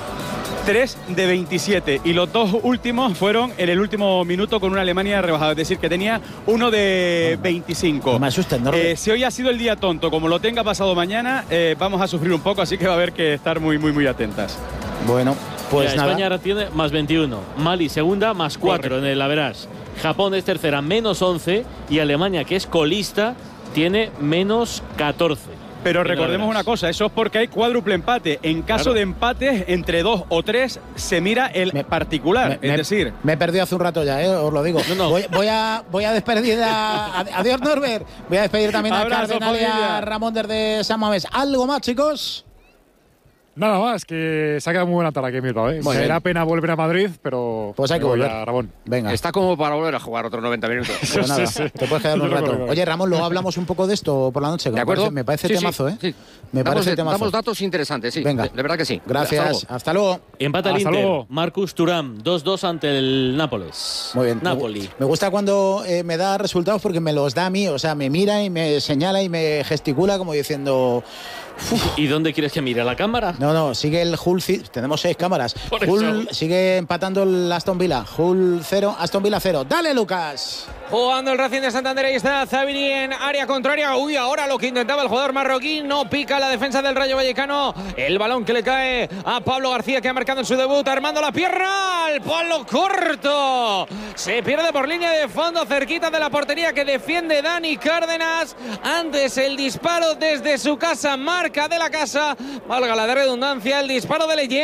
tres de veintisiete, y los dos últimos fueron en el último minuto con una Alemania rebajada, es decir, que tenía uno de veinticinco. No me asustes, ¿no? Eh, si hoy ha sido el día tonto, como lo tenga pasado mañana, eh, vamos a sufrir un poco, así que va a haber que estar muy, muy, muy atentas. Bueno, pues ya, nada. España ahora tiene más veintiuno, Mali segunda más cuatro en el average, Japón es tercera menos once, y Alemania, que es colista, tiene menos catorce. Pero recordemos una cosa, eso es porque hay cuádruple empate. En caso claro. de empates entre dos o tres, se mira el me, me, particular. Me, es decir, me he perdido hace un rato ya, ¿eh? Os lo digo. No, no. Voy, voy, a, voy a despedir a, a, adiós, Norbert. Voy a despedir también a Cardenal y a Ramón desde San Mamés. ¿Algo más, chicos? Nada más, que se ha quedado muy buena tarde aquí en Bilbao, ¿eh? Me da pena volver a Madrid, pero... Pues hay que volver. A Ramón. Venga. Está como para volver a jugar otros noventa minutos. Pues nada, sí, sí. Te puedes quedar un rato. Oye, Ramón, luego hablamos un poco de esto por la noche. ¿De acuerdo? Me parece, me parece sí, temazo, sí, ¿eh? Sí. Me damos, parece temazo. Damos datos interesantes, sí. Venga. De, de verdad que sí. Gracias. Hasta luego. Empata el Hasta Inter. luego. Marcus Thuram, dos dos ante el Nápoles. Muy bien. Napoli. Me gusta cuando eh, me da resultados porque me los da a mí. O sea, me mira y me señala y me gesticula como diciendo... Uf. ¿Y dónde quieres que mire? ¿La cámara? No, no, sigue el Hull. Tenemos seis cámaras. Hull sigue empatando el Aston Villa. Hull cero, Aston Villa cero. Dale, Lucas. Jugando el Racing de Santander, ahí está Zabiri en área contraria. Uy, ahora lo que intentaba el jugador marroquí, no pica la defensa del Rayo Vallecano. El balón que le cae a Pablo García, que ha marcado en su debut, armando la pierna, el palo corto. Se pierde por línea de fondo, cerquita de la portería que defiende Dani Cárdenas. Antes el disparo desde su casa, marca de la casa, valga la redundancia, el disparo de Leyen.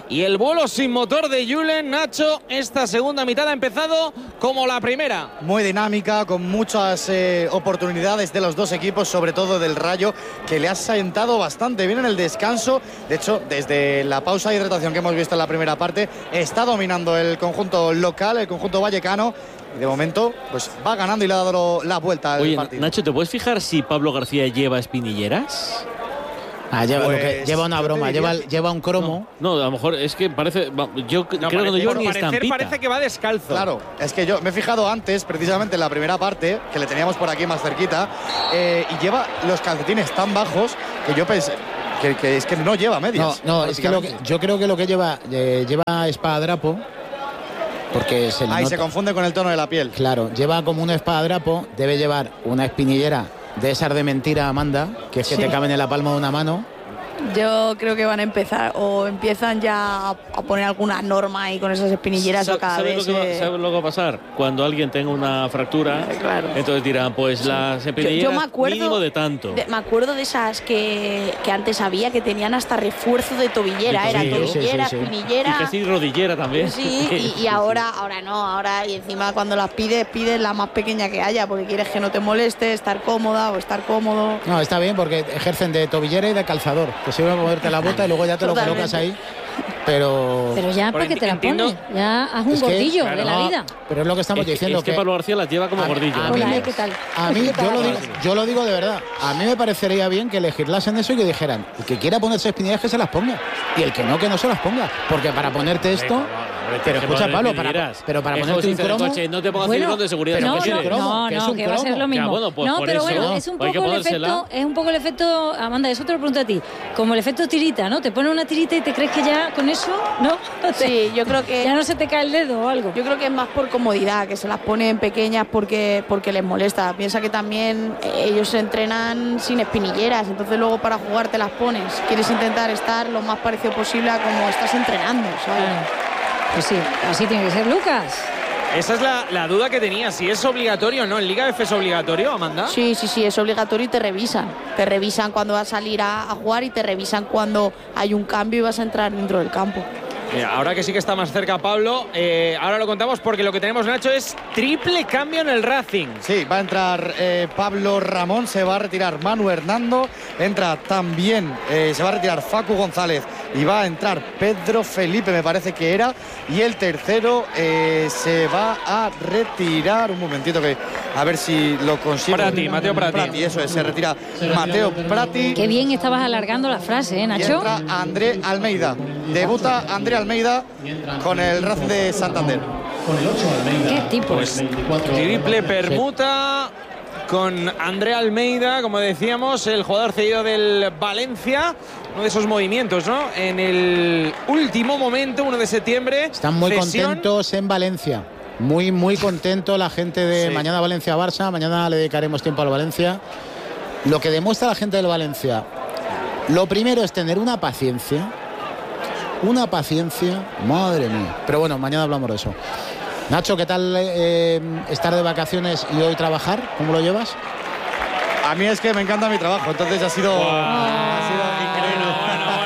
y el vuelo sin motor de Julen. Nacho, esta segunda mitad ha empezado como la primera. Muy dinámica, con muchas eh, oportunidades de los dos equipos, sobre todo del Rayo, que le ha sentado bastante bien en el descanso. De hecho, desde la pausa de hidratación que hemos visto en la primera parte, está dominando el conjunto local, el conjunto vallecano. Y de momento, pues va ganando y le ha dado la vuelta al Oye, partido. Nacho, ¿te puedes fijar si Pablo García lleva espinilleras? Ah, lleva, Pues, lo que, lleva una broma, lleva, lleva un cromo. No, no, a lo mejor es que parece. Yo No, creo parece, que no lleva por ni parecer estampita. parece que va descalzo. Claro, es que yo me he fijado antes, precisamente en la primera parte, que le teníamos por aquí más cerquita, eh, y lleva los calcetines tan bajos que yo pensé que, que es que no lleva No, medias. no, es que, lo que yo creo que lo que lleva, eh, lleva espadadrapo. Porque se le Ahí nota, se confunde con el tono de la piel. Claro, lleva como un espadadrapo, debe llevar una espinillera de esas de mentira, Amanda, que es que Sí. te caben en la palma de una mano. Yo creo que van a empezar o empiezan ya a, a poner alguna norma ahí con esas espinilleras o cada ¿Sabes vez. lo, que va, eh, ¿Sabes lo que va a pasar? Cuando alguien tenga una fractura, entonces dirán, pues las Yo, espinilleras yo me acuerdo mínimo de tanto. de- me acuerdo de esas que, que antes había que tenían hasta refuerzo de tobillera, De era tobillo. tobillera, Sí, sí, sí. espinillera. Y casi rodillera también. Sí, y, y ahora, ahora no, ahora y encima cuando las pides, pides la más pequeña que haya, porque quieres que no te moleste, estar cómoda o estar cómodo. No, está bien porque ejercen de tobillera y de calzador. Te sirve para ponerte la bota y luego ya te lo Totalmente. colocas ahí. Pero. Pero ya, ¿para qué te la pones? Ya haz un Es que- gordillo claro, de la no, vida. Pero es lo que estamos Es que- diciendo. es que Pablo García las lleva como a- gordillo. a mí Hola, me- ¿eh? ¿Qué tal? A mí, ¿Qué yo tal? lo, digo, yo lo digo de verdad, a mí me parecería bien que legislasen eso y que dijeran, el que quiera ponerse espinilleras que se las ponga, y el que no, que no se las ponga, porque para ponerte esto, pero escucha Pablo, para, pero para Es ponerte un como si dice el cromo, coche, no te pongas Bueno, cinturón de seguridad. pero no, que es un no, cromo, no, que es no, un que va a ser cromo. lo mismo. Ya, bueno, pues no, por pero eso, bueno, ¿no? es un Hay que poco el ponérsela. efecto, es un poco el efecto, Amanda, eso te lo pregunto a ti, como el efecto tirita, ¿no? Te pones una tirita y te crees que ya con eso, ¿no? Sí, yo creo que Ya no se te cae el dedo o algo. Yo creo que es más por comodidad, que se las ponen pequeñas porque, porque les molesta. Piensa que también eh, ellos se entrenan sin espinilleras, entonces luego para jugar te las pones. Quieres intentar estar lo más parecido posible a como estás entrenando, ¿sabes? Pues sí, así tiene que ser, Lucas. Esa es la, la duda que tenía, si es obligatorio o no. ¿En Liga F es obligatorio, Amanda? Sí, sí, sí, es obligatorio y te revisan. Te revisan cuando vas a salir a, a jugar y te revisan cuando hay un cambio y vas a entrar dentro del campo. Mira, ahora que sí que está más cerca Pablo, eh, ahora lo contamos porque lo que tenemos, Nacho, es triple cambio en el Racing. Sí, va a entrar eh, Pablo Ramón, se va a retirar Manu Hernando, entra también, eh, se va a retirar Facu González y va a entrar Pedro Felipe, me parece que era, y el tercero eh, se va a retirar, un momentito que a ver si lo consigo. Prati, Mateo Prati. eso es, se retira Mateo Prati. Qué bien estabas alargando la frase, ¿eh, Y Nacho? entra André Almeida. Debuta André Almeida con el Racing de Santander. Qué tipo. Pues triple permuta con André Almeida, como decíamos, el jugador cedido del Valencia. Uno de esos movimientos, ¿no? En el último momento, uno de septiembre. están muy cesión. contentos en Valencia. Muy, muy contento la gente de Sí. mañana Valencia-Barça. Mañana le dedicaremos tiempo al Valencia. Lo que demuestra la gente del Valencia, lo primero es tener una paciencia. Una paciencia, madre mía. Pero bueno, mañana hablamos de eso. Nacho, ¿qué tal eh, estar de vacaciones y hoy trabajar? ¿Cómo lo llevas? A mí es que me encanta mi trabajo, entonces ha sido, ha sido increíble.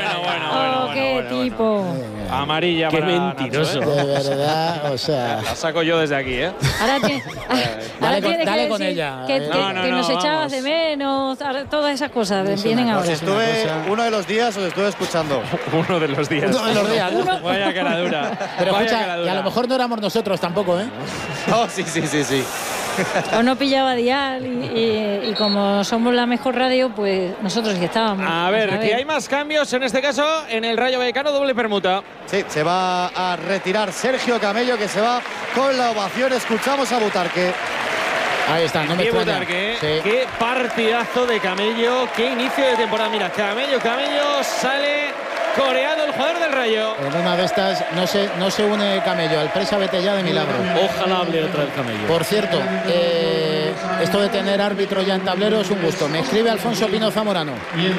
Oh, qué tipo. Amarilla Qué para mentiroso. Nacho, ¿eh? De verdad, o sea. La saco yo desde aquí, ¿eh? Ahora, ti- ahora Dale con- tienes dale que con decir ella. que, No, que- no, que no, nos echabas vamos. de menos, ahora todas esas cosas vienen ahora. Os estuve uno de los días, os estuve escuchando. Uno de los días. Uno de los días, ¿no? Vaya cara dura. Pero Vaya escucha, cara que dura. a lo mejor no éramos nosotros tampoco, ¿eh? Oh, sí, sí, sí, sí. O no pillaba dial y, y- y como somos la mejor radio, pues nosotros sí estábamos. A ver, ¿sabes? que hay más cambios, en este caso, en el Rayo Vallecano, doble permuta. Sí, se va a retirar Sergio Camello, que se va con la ovación. Escuchamos a Butarque. Ahí está, no me Qué extraña. Butarque, ¿eh? Sí. Qué partidazo de Camello, qué inicio de temporada. Mira, Camello, Camello, sale coreado el jugador del Rayo. En una de estas no se, no se une Camello al Presa vete ya de milagro. Ojalá hable otra vez Camello. Por cierto, eh, esto de tener árbitro ya en tablero es un gusto. Me escribe Alfonso Pino Zamorano.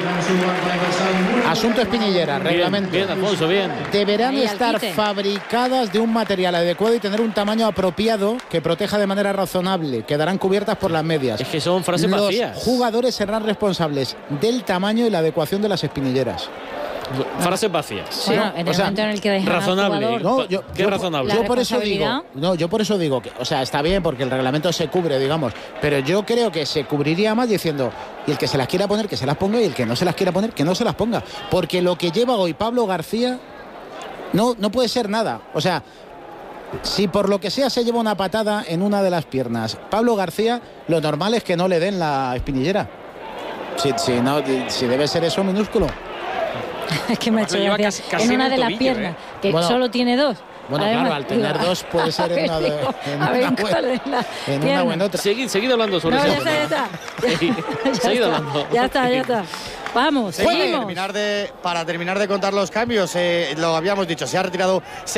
Asunto espinillera, reglamento. Bien, bien, Alfonso, bien. Deberán Ahí al estar quite. fabricadas de un material adecuado y tener un tamaño apropiado que proteja de manera razonable. Quedarán cubiertas por las medias. Es que son frases Los vacías. jugadores serán responsables del tamaño y la adecuación de las espinilleras. Frases vacías. Sí, bueno, en el o sea, momento en el que dejan razonable. al jugador, No, yo, ¿Qué yo, razonable? Yo por eso digo, no, yo por eso digo que, o sea, está bien porque el reglamento se cubre, digamos, pero yo creo que se cubriría más diciendo, y el que se las quiera poner, que se las ponga, y el que no se las quiera poner, que no se las ponga, porque lo que lleva hoy Pablo García no, no puede ser nada. O sea, si por lo que sea se lleva una patada en una de las piernas, Pablo García, lo normal es que no le den la espinillera. Si, si, no, si debe ser eso minúsculo. Es que me ha hecho lleva gracia. casi- casi en en una el de las tobillo, piernas, ¿eh? que Bueno, solo tiene dos. Bueno, Además, claro, al tener digo, dos puede ser en una, de, digo, en a ver, una, ¿cuál o- es la en una pierna? o en otra. Seguid, seguid hablando sobre No, ya eso. está, ya está. Sí, Ya seguid está, hablando. ya está, ya está. Vamos, Sí, para seguimos. terminar de, para terminar de contar los cambios, eh, lo habíamos dicho, se ha retirado